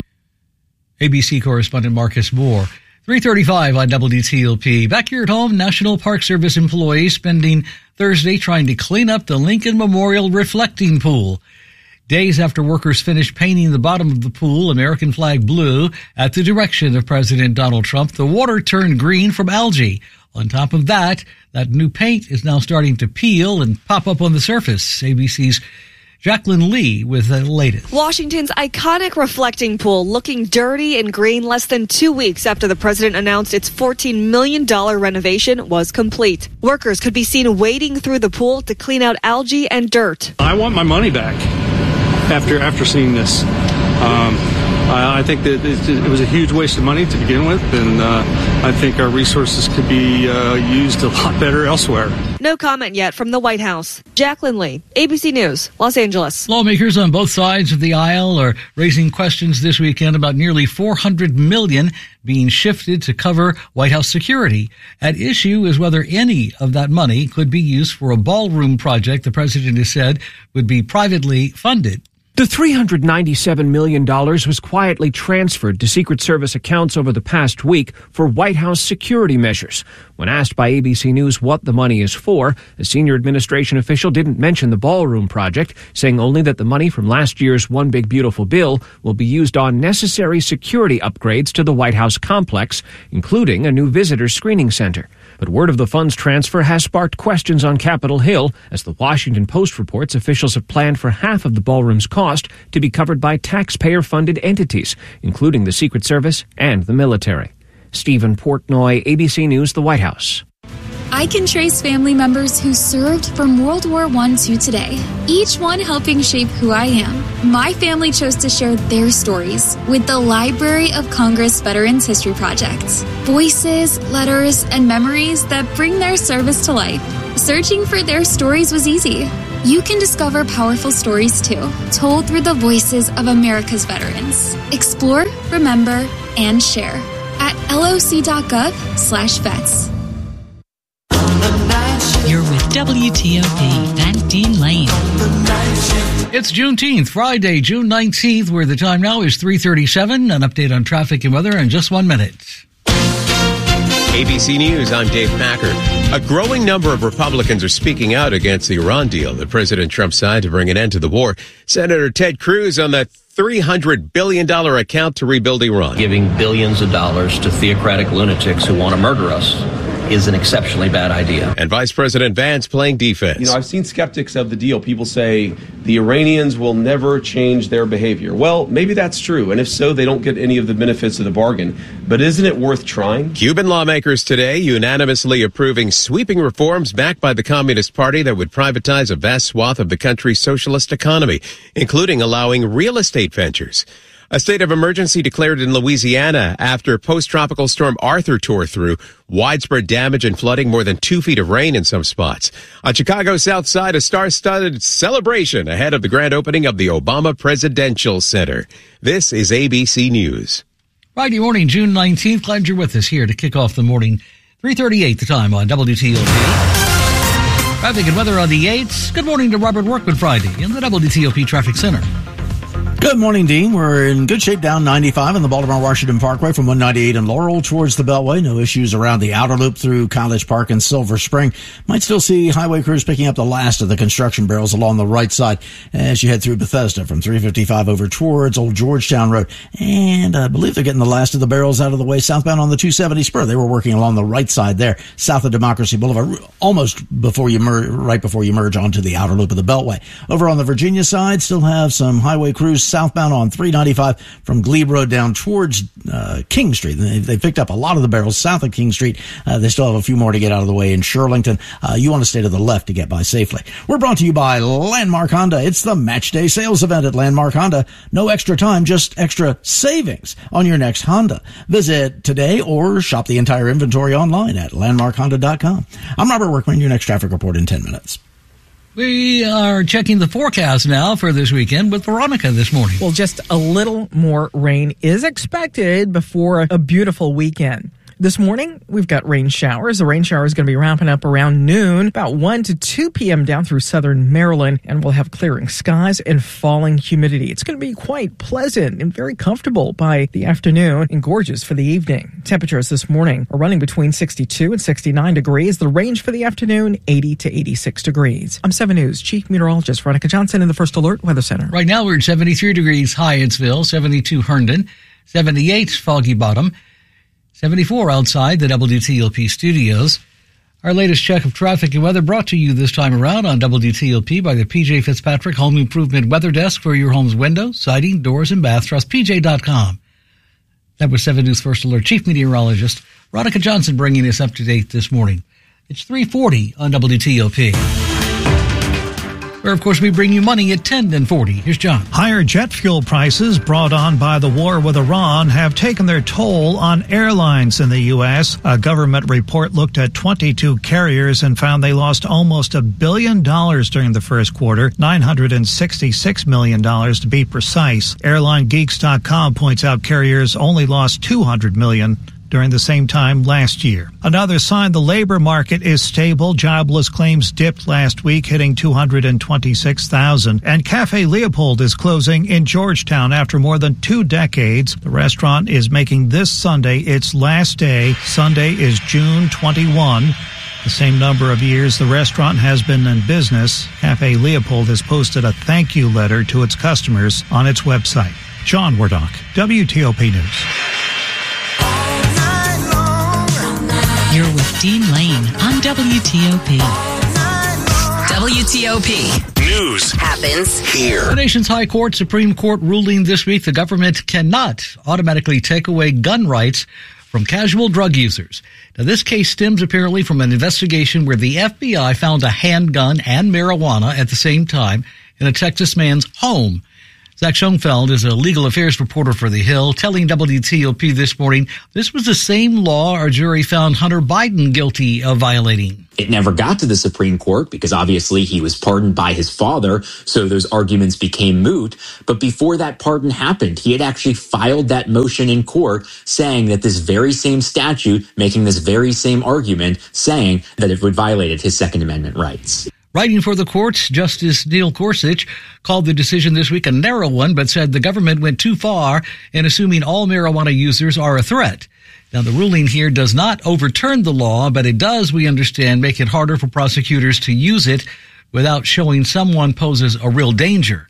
Speaker 6: A B C correspondent Marcus Moore. three thirty-five on W T O P. Back here at home, National Park Service employees spending Thursday trying to clean up the Lincoln Memorial reflecting pool. Days after workers finished painting the bottom of the pool American flag blue at the direction of President Donald Trump, the water turned green from algae. On top of that, that new paint is now starting to peel and pop up on the surface. A B C's Jacqueline Lee with the latest.
Speaker 27: Washington's iconic reflecting pool looking dirty and green less than two weeks after the president announced its fourteen million dollars renovation was complete. Workers could be seen wading through the pool to clean out algae and dirt.
Speaker 16: I want my money back after after seeing this. Um, I, I think that it, it was a huge waste of money to begin with, and uh, I think our resources could be uh, used a lot better elsewhere.
Speaker 27: No comment yet from the White House. Jacqueline Lee, A B C News, Los Angeles.
Speaker 6: Lawmakers on both sides of the aisle are raising questions this weekend about nearly four hundred million dollars being shifted to cover White House security. At issue is whether any of that money could be used for a ballroom project the president has said would be privately funded.
Speaker 9: The three hundred ninety-seven million dollars was quietly transferred to Secret Service accounts over the past week for White House security measures. When asked by A B C News what the money is for, a senior administration official didn't mention the ballroom project, saying only that the money from last year's One Big Beautiful Bill will be used on necessary security upgrades to the White House complex, including a new visitor screening center. But word of the funds transfer has sparked questions on Capitol Hill, as the Washington Post reports officials have planned for half of the ballroom's cost to be covered by taxpayer-funded entities, including the Secret Service and the military. Stephen Portnoy, A B C News, the White House.
Speaker 11: I can trace family members who served from World War One to today, each one helping shape who I am. My family chose to share their stories with the Library of Congress Veterans History Project. Voices, letters, and memories that bring their service to life. Searching for their stories was easy. You can discover powerful stories too, told through the voices of America's veterans. Explore, remember, and share at loc.gov slash vets.
Speaker 15: You're with W T O P and Dean Lane.
Speaker 6: It's Juneteenth, Friday, June nineteenth, where the time now is three thirty-seven. An update on traffic and weather in just one minute.
Speaker 12: A B C News, I'm Dave Packer. A growing number of Republicans are speaking out against the Iran deal that President Trump signed to bring an end to the war. Senator Ted Cruz on the three hundred billion dollars account to rebuild Iran.
Speaker 13: Giving billions of dollars to theocratic lunatics who want to murder us is an exceptionally bad idea.
Speaker 12: And Vice President Vance playing defense.
Speaker 14: You know, I've seen skeptics of the deal. People say the Iranians will never change their behavior. Well, maybe that's true. And if so, they don't get any of the benefits of the bargain. But isn't it worth trying?
Speaker 12: Cuban lawmakers today unanimously approving sweeping reforms backed by the Communist Party that would privatize a vast swath of the country's socialist economy, including allowing real estate ventures. A state of emergency declared in Louisiana after post-tropical storm Arthur tore through. Widespread damage and flooding, more than two feet of rain in some spots. On Chicago's south side, a star-studded celebration ahead of the grand opening of the Obama Presidential Center. This is A B C News.
Speaker 6: Friday morning, June nineteenth. Glad you're with us here to kick off the morning. three thirty-eight the time on W T O P. Traffic and weather on the eights. Good morning to Robert Workman Friday in the W T O P Traffic Center.
Speaker 24: Good morning, Dean. We're in good shape down ninety-five on the Baltimore-Washington Parkway from one ninety-eight in Laurel towards the Beltway. No issues around the outer loop through College Park and Silver Spring. Might still see highway crews picking up the last of the construction barrels along the right side as you head through Bethesda from three fifty-five over towards Old Georgetown Road. And I believe they're getting the last of the barrels out of the way southbound on the two seventy spur. They were working along the right side there, south of Democracy Boulevard, almost before you mer- right before you merge onto the outer loop of the Beltway. Over on the Virginia side, still have some highway crews southbound on three ninety-five from Glebe Road down towards uh, King Street. They, they picked up a lot of the barrels south of King Street. Uh, they still have a few more to get out of the way in Shirlington. Uh, you want to stay to the left to get by safely. We're brought to you by Landmark Honda. It's the Match Day sales event at Landmark Honda. No extra time, just extra savings on your next Honda. Visit today or shop the entire inventory online at landmark honda dot com. I'm Robert Workman, your next traffic report in ten minutes.
Speaker 6: We are checking the forecast now for this weekend with Veronica this morning.
Speaker 8: Well, just a little more rain is expected before a beautiful weekend. This morning, we've got rain showers. The rain shower is going to be ramping up around noon, about one to two p.m. down through southern Maryland, and we'll have clearing skies and falling humidity. It's going to be quite pleasant and very comfortable by the afternoon and gorgeous for the evening. Temperatures this morning are running between sixty-two and sixty-nine degrees. The range for the afternoon, eighty to eighty-six degrees. I'm seven News Chief Meteorologist Veronica Johnson in the First Alert Weather Center.
Speaker 6: Right now, we're at seventy-three degrees Hyattsville, seventy-two Herndon, seventy-eight Foggy Bottom, seventy-four outside the W T L P studios. Our latest check of traffic and weather brought to you this time around on W T L P by the P J Fitzpatrick Home Improvement Weather Desk for your home's windows, siding, doors, and bath. Trust P J dot com. That was seven News First Alert Chief Meteorologist Veronica Johnson bringing us up to date this morning. It's three forty on W T L P. Where, of course, we bring you money at ten and forty. Here's John.
Speaker 18: Higher jet fuel prices brought on by the war with Iran have taken their toll on airlines in the U S. A government report looked at twenty-two carriers and found they lost almost a billion dollars during the first quarter, nine hundred sixty-six million dollars to be precise. Airline Geeks dot com points out carriers only lost two hundred million dollars during the same time last year. Another sign the labor market is stable. Jobless claims dipped last week, hitting two hundred twenty-six thousand. And Cafe Leopold is closing in Georgetown after more than two decades. The restaurant is making this Sunday its last day. Sunday is June twenty-first. The same number of years the restaurant has been in business. Cafe Leopold has posted a thank you letter to its customers on its website. John Wardock, W T O P News.
Speaker 15: You're with Dean Lane on W T O P.
Speaker 5: W T O P.
Speaker 10: News
Speaker 5: happens
Speaker 10: here.
Speaker 6: The nation's High Court, Supreme Court ruling this week the government cannot automatically take away gun rights from casual drug users. Now, this case stems apparently from an investigation where the F B I found a handgun and marijuana at the same time in a Texas man's home. Zach Schoenfeld is a legal affairs reporter for The Hill, telling W T O P this morning this was the same law our jury found Hunter Biden guilty of violating.
Speaker 3: It never got to the Supreme Court because obviously he was pardoned by his father, so those arguments became moot. But before that pardon happened, he had actually filed that motion in court saying that this very same statute, making this very same argument, saying that it would violate his Second Amendment rights.
Speaker 6: Writing for the court, Justice Neil Gorsuch called the decision this week a narrow one, but said the government went too far in assuming all marijuana users are a threat. Now, the ruling here does not overturn the law, but it does, we understand, make it harder for prosecutors to use it without showing someone poses a real danger.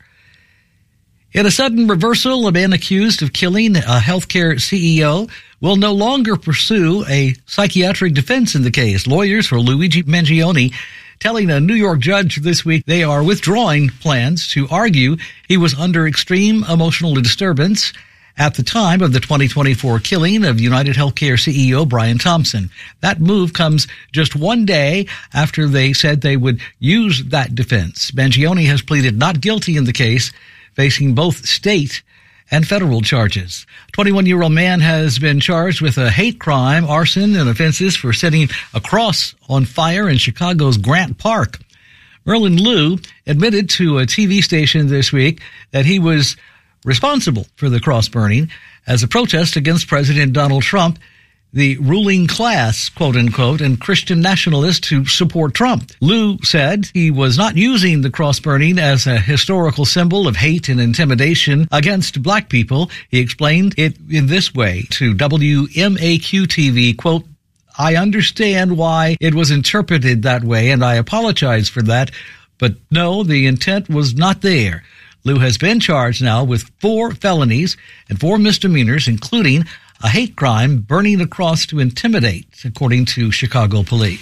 Speaker 6: In a sudden reversal, a man accused of killing a healthcare C E O will no longer pursue a psychiatric defense in the case. Lawyers for Luigi Mangione telling a New York judge this week they are withdrawing plans to argue he was under extreme emotional disturbance at the time of the twenty twenty-four killing of United Healthcare C E O Brian Thompson. That move comes just one day after they said they would use that defense. Mangione has pleaded not guilty in the case, facing both state and federal charges. twenty-one-year-old man has been charged with a hate crime, arson, and offenses for setting a cross on fire in Chicago's Grant Park. Merlin Liu admitted to a T V station this week that he was responsible for the cross burning as a protest against President Donald Trump, the ruling class, quote unquote, and Christian nationalists who support Trump. Liu said he was not using the cross burning as a historical symbol of hate and intimidation against black people. He explained it in this way to W M A Q T V, quote, I understand why it was interpreted that way, and I apologize for that, but no, the intent was not there. Liu has been charged now with four felonies and four misdemeanors, including a hate crime, burning a cross to intimidate, according to Chicago police.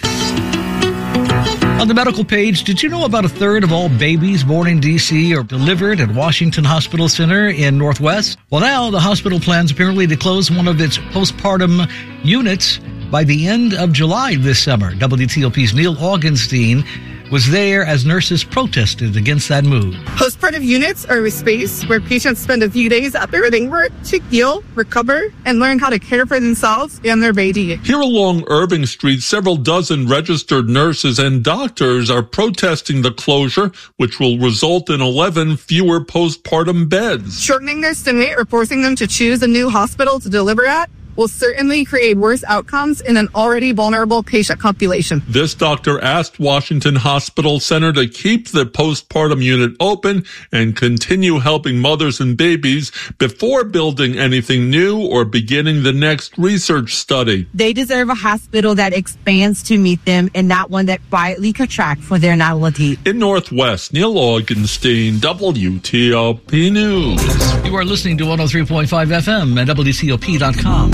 Speaker 6: On the medical page, did you know about a third of all babies born in D C are delivered at Washington Hospital Center in Northwest? Well, now the hospital plans apparently to close one of its postpartum units by the end of July this summer. W T O P's Neil Augenstein was there as nurses protested against that move.
Speaker 17: Postpartum units are a space where patients spend a few days after giving birth to heal, recover, and learn how to care for themselves and their baby.
Speaker 19: Here along Irving Street, several dozen registered nurses and doctors are protesting the closure, which will result in eleven fewer postpartum beds.
Speaker 17: Shortening their stay or forcing them to choose a new hospital to deliver at will certainly create worse outcomes in an already vulnerable patient population.
Speaker 19: This doctor asked Washington Hospital Center to keep the postpartum unit open and continue helping mothers and babies before building anything new or beginning the next research study.
Speaker 20: They deserve a hospital that expands to meet them and not one that quietly contracts for their novelty.
Speaker 19: In Northwest, Neil Augenstein, W T O P News.
Speaker 6: You are listening to one oh three point five F M at W T O P dot com.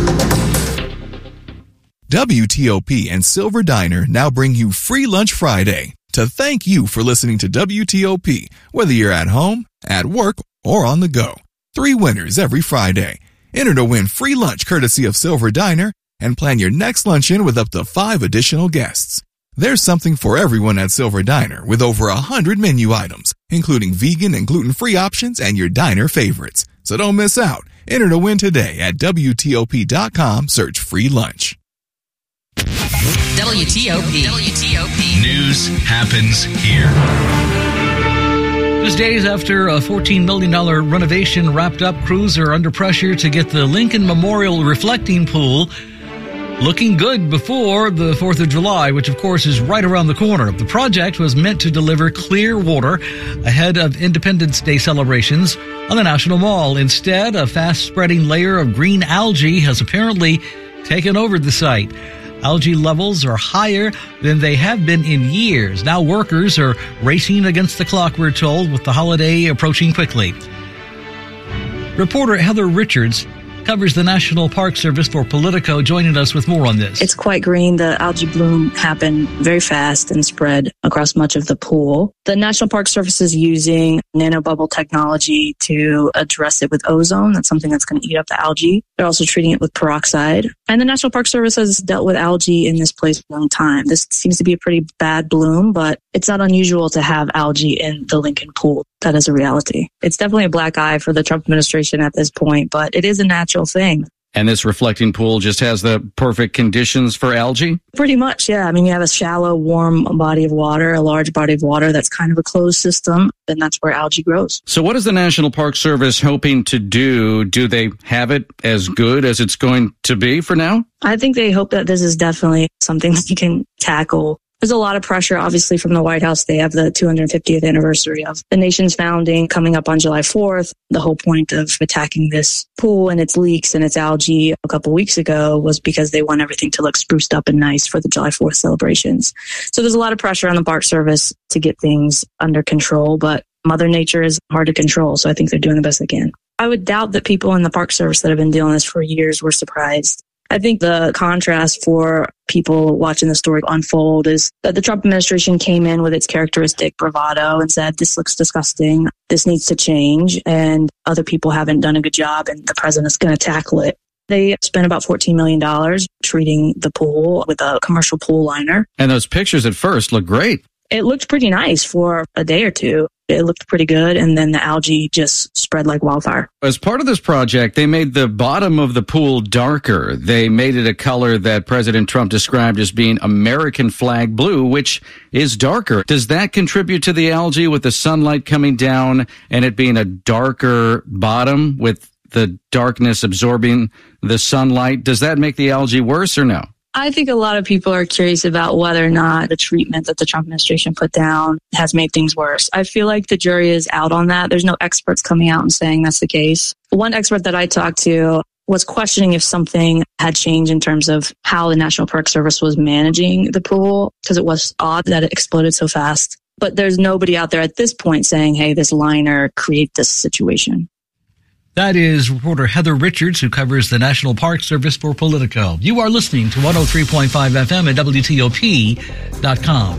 Speaker 21: W T O P and Silver Diner now bring you Free Lunch Friday to thank you for listening to W T O P, whether you're at home, at work, or on the go. Three winners every Friday. Enter to win free lunch courtesy of Silver Diner and plan your next luncheon with up to five additional guests. There's something for everyone at Silver Diner with over a hundred menu items, including vegan and gluten-free options and your diner favorites. So don't miss out. Enter to win today at W T O P dot com. Search free lunch.
Speaker 5: W T O P. W T O P.
Speaker 10: News happens here.
Speaker 6: Just days after a fourteen million dollars renovation wrapped up, crews are under pressure to get the Lincoln Memorial reflecting pool looking good before the fourth of July, which of course is right around the corner. The project was meant to deliver clear water ahead of Independence Day celebrations on the National Mall. Instead, a fast-spreading layer of green algae has apparently taken over the site. Algae levels are higher than they have been in years. Now workers are racing against the clock, we're told, with the holiday approaching quickly. Reporter Heather Richards covers the National Park Service for Politico, joining us with more on this.
Speaker 1: It's quite green. The algae bloom happened very fast and spread across much of the pool. The National Park Service is using nanobubble technology to address it with ozone. That's something that's going to eat up the algae. They're also treating it with peroxide. And the National Park Service has dealt with algae in this place for a long time. This seems to be a pretty bad bloom, but it's not unusual to have algae in the Lincoln pool. That is a reality. It's definitely a black eye for the Trump administration at this point, but it is a natural thing.
Speaker 2: And this reflecting pool just has the perfect conditions for algae?
Speaker 1: Pretty much, yeah. I mean, you have a shallow, warm body of water, a large body of water that's kind of a closed system, and that's where algae grows.
Speaker 2: So what is the National Park Service hoping to do? Do they have it as good as it's going to be for now?
Speaker 1: I think they hope that this is definitely something that you can tackle. There's a lot of pressure, obviously, from the White House. They have the two hundred fiftieth anniversary of the nation's founding coming up on July fourth. The whole point of attacking this pool and its leaks and its algae a couple weeks ago was because they want everything to look spruced up and nice for the July fourth celebrations. So there's a lot of pressure on the Park Service to get things under control, but Mother Nature is hard to control, so I think they're doing the best they can. I would doubt that people in the Park Service that have been dealing with this for years were surprised. I think the contrast for people watching the story unfold is that the Trump administration came in with its characteristic bravado and said, this looks disgusting, this needs to change, and other people haven't done a good job, and the president's going to tackle it. They spent about fourteen million dollars treating the pool with a commercial pool liner.
Speaker 2: And those pictures at first look great.
Speaker 1: It looked pretty nice for a day or two. It looked pretty good, and then the algae just spread like wildfire.
Speaker 2: As part of this project, they made the bottom of the pool darker. They made it a color that President Trump described as being American flag blue, which is darker. Does that contribute to the algae with the sunlight coming down and it being a darker bottom with the darkness absorbing the sunlight? Does that make the algae worse or no?
Speaker 1: I think a lot of people are curious about whether or not the treatment that the Trump administration put down has made things worse. I feel like the jury is out on that. There's no experts coming out and saying that's the case. One expert that I talked to was questioning if something had changed in terms of how the National Park Service was managing the pool, because it was odd that it exploded so fast. But there's nobody out there at this point saying, hey, this liner created this situation.
Speaker 6: That is reporter Heather Richards, who covers the National Park Service for Politico. You are listening to one oh three point five F M at W T O P dot com.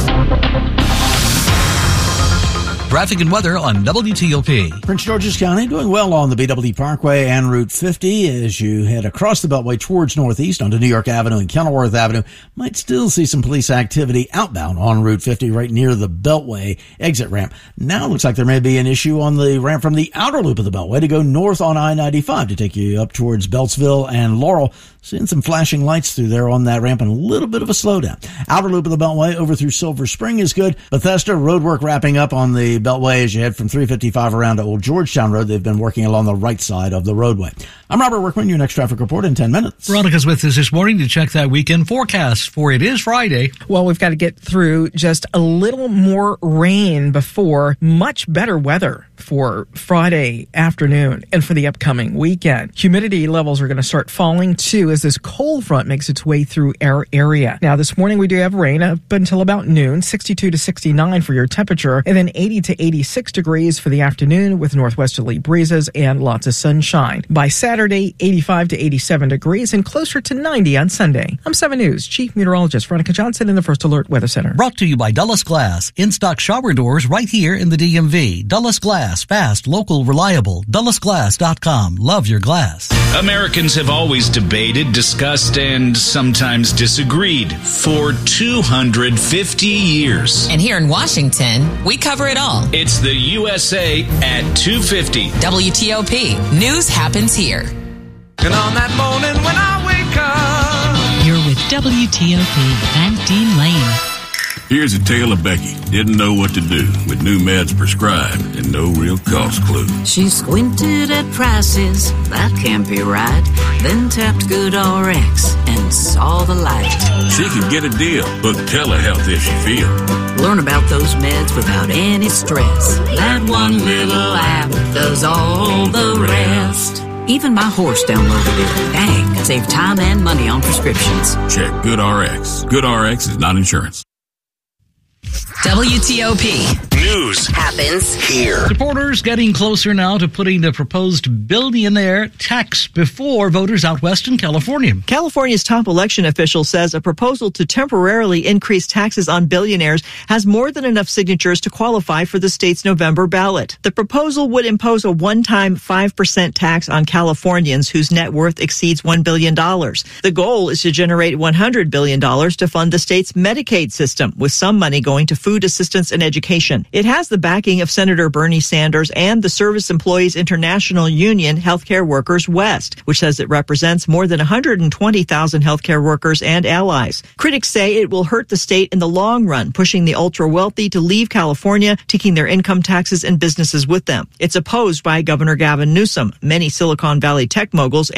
Speaker 6: Traffic and weather on W T O P.
Speaker 24: Prince George's County doing well on the B W Parkway and Route fifty as you head across the Beltway towards Northeast onto New York Avenue and Kenilworth Avenue. Might still see some police activity outbound on Route fifty right near the Beltway exit ramp. Now it looks like there may be an issue on the ramp from the outer loop of the Beltway to go north on I ninety-five to take you up towards Beltsville and Laurel. Seeing some flashing lights through there on that ramp and a little bit of a slowdown. Outer loop of the Beltway over through Silver Spring is good. Bethesda, road work wrapping up on the Beltway as you head from three fifty-five around to Old Georgetown Road. They've been working along the right side of the roadway. I'm Robert Workman, your next traffic report in ten minutes.
Speaker 6: Veronica's with us this morning to check that weekend forecast, for it is Friday.
Speaker 8: Well, we've got to get through just a little more rain before much better weather for Friday afternoon and for the upcoming weekend. Humidity levels are going to start falling too as this cold front makes its way through our area. Now, this morning we do have rain up until about noon, sixty-two to sixty-nine for your temperature, and then eighty to eighty-six degrees for the afternoon with northwesterly breezes and lots of sunshine. By Saturday, eighty-five to eighty-seven degrees and closer to ninety on Sunday. I'm seven News Chief Meteorologist Veronica Johnson in the First Alert Weather Center.
Speaker 6: Brought to you by Dulles Glass. In-stock shower doors right here in the D M V. Dulles Glass. Fast, local, reliable. Dulles Glass dot com. Love your glass.
Speaker 10: Americans have always debated, discussed, and sometimes disagreed for two hundred fifty years.
Speaker 5: And here in Washington, we cover it all.
Speaker 10: It's the U S A at two fifty.
Speaker 5: W T O P. News happens here.
Speaker 4: And on that morning when I wake up,
Speaker 15: you're with W T O P and Dean Lane.
Speaker 7: Here's a tale of Becky. Didn't know what to do with new meds prescribed and no real cost clue.
Speaker 16: She squinted at prices, that can't be right. Then tapped GoodRx and saw the light.
Speaker 7: She could get a deal. Book telehealth if she feels.
Speaker 16: Learn about those meds without any stress. That one little app does all the rest. Even my horse downloaded it. Dang, save time and money on prescriptions.
Speaker 7: Check GoodRx. GoodRx is not insurance.
Speaker 5: W T O P
Speaker 10: News
Speaker 5: happens
Speaker 10: here.
Speaker 6: Supporters getting closer now to putting the proposed billionaire tax before voters out west in California.
Speaker 22: California's top election official says a proposal to temporarily increase taxes on billionaires has more than enough signatures to qualify for the state's November ballot. The proposal would impose a one-time five percent tax on Californians whose net worth exceeds one billion dollars. The goal is to generate one hundred billion dollars to fund the state's Medicaid system, with some money going to food assistance and education. It has the backing of Senator Bernie Sanders and the Service Employees International Union Healthcare Workers West, which says it represents more than one hundred twenty thousand healthcare workers and allies. Critics say it will hurt the state in the long run, pushing the ultra-wealthy to leave California, taking their income taxes and businesses with them. It's opposed by Governor Gavin Newsom, many Silicon Valley tech moguls,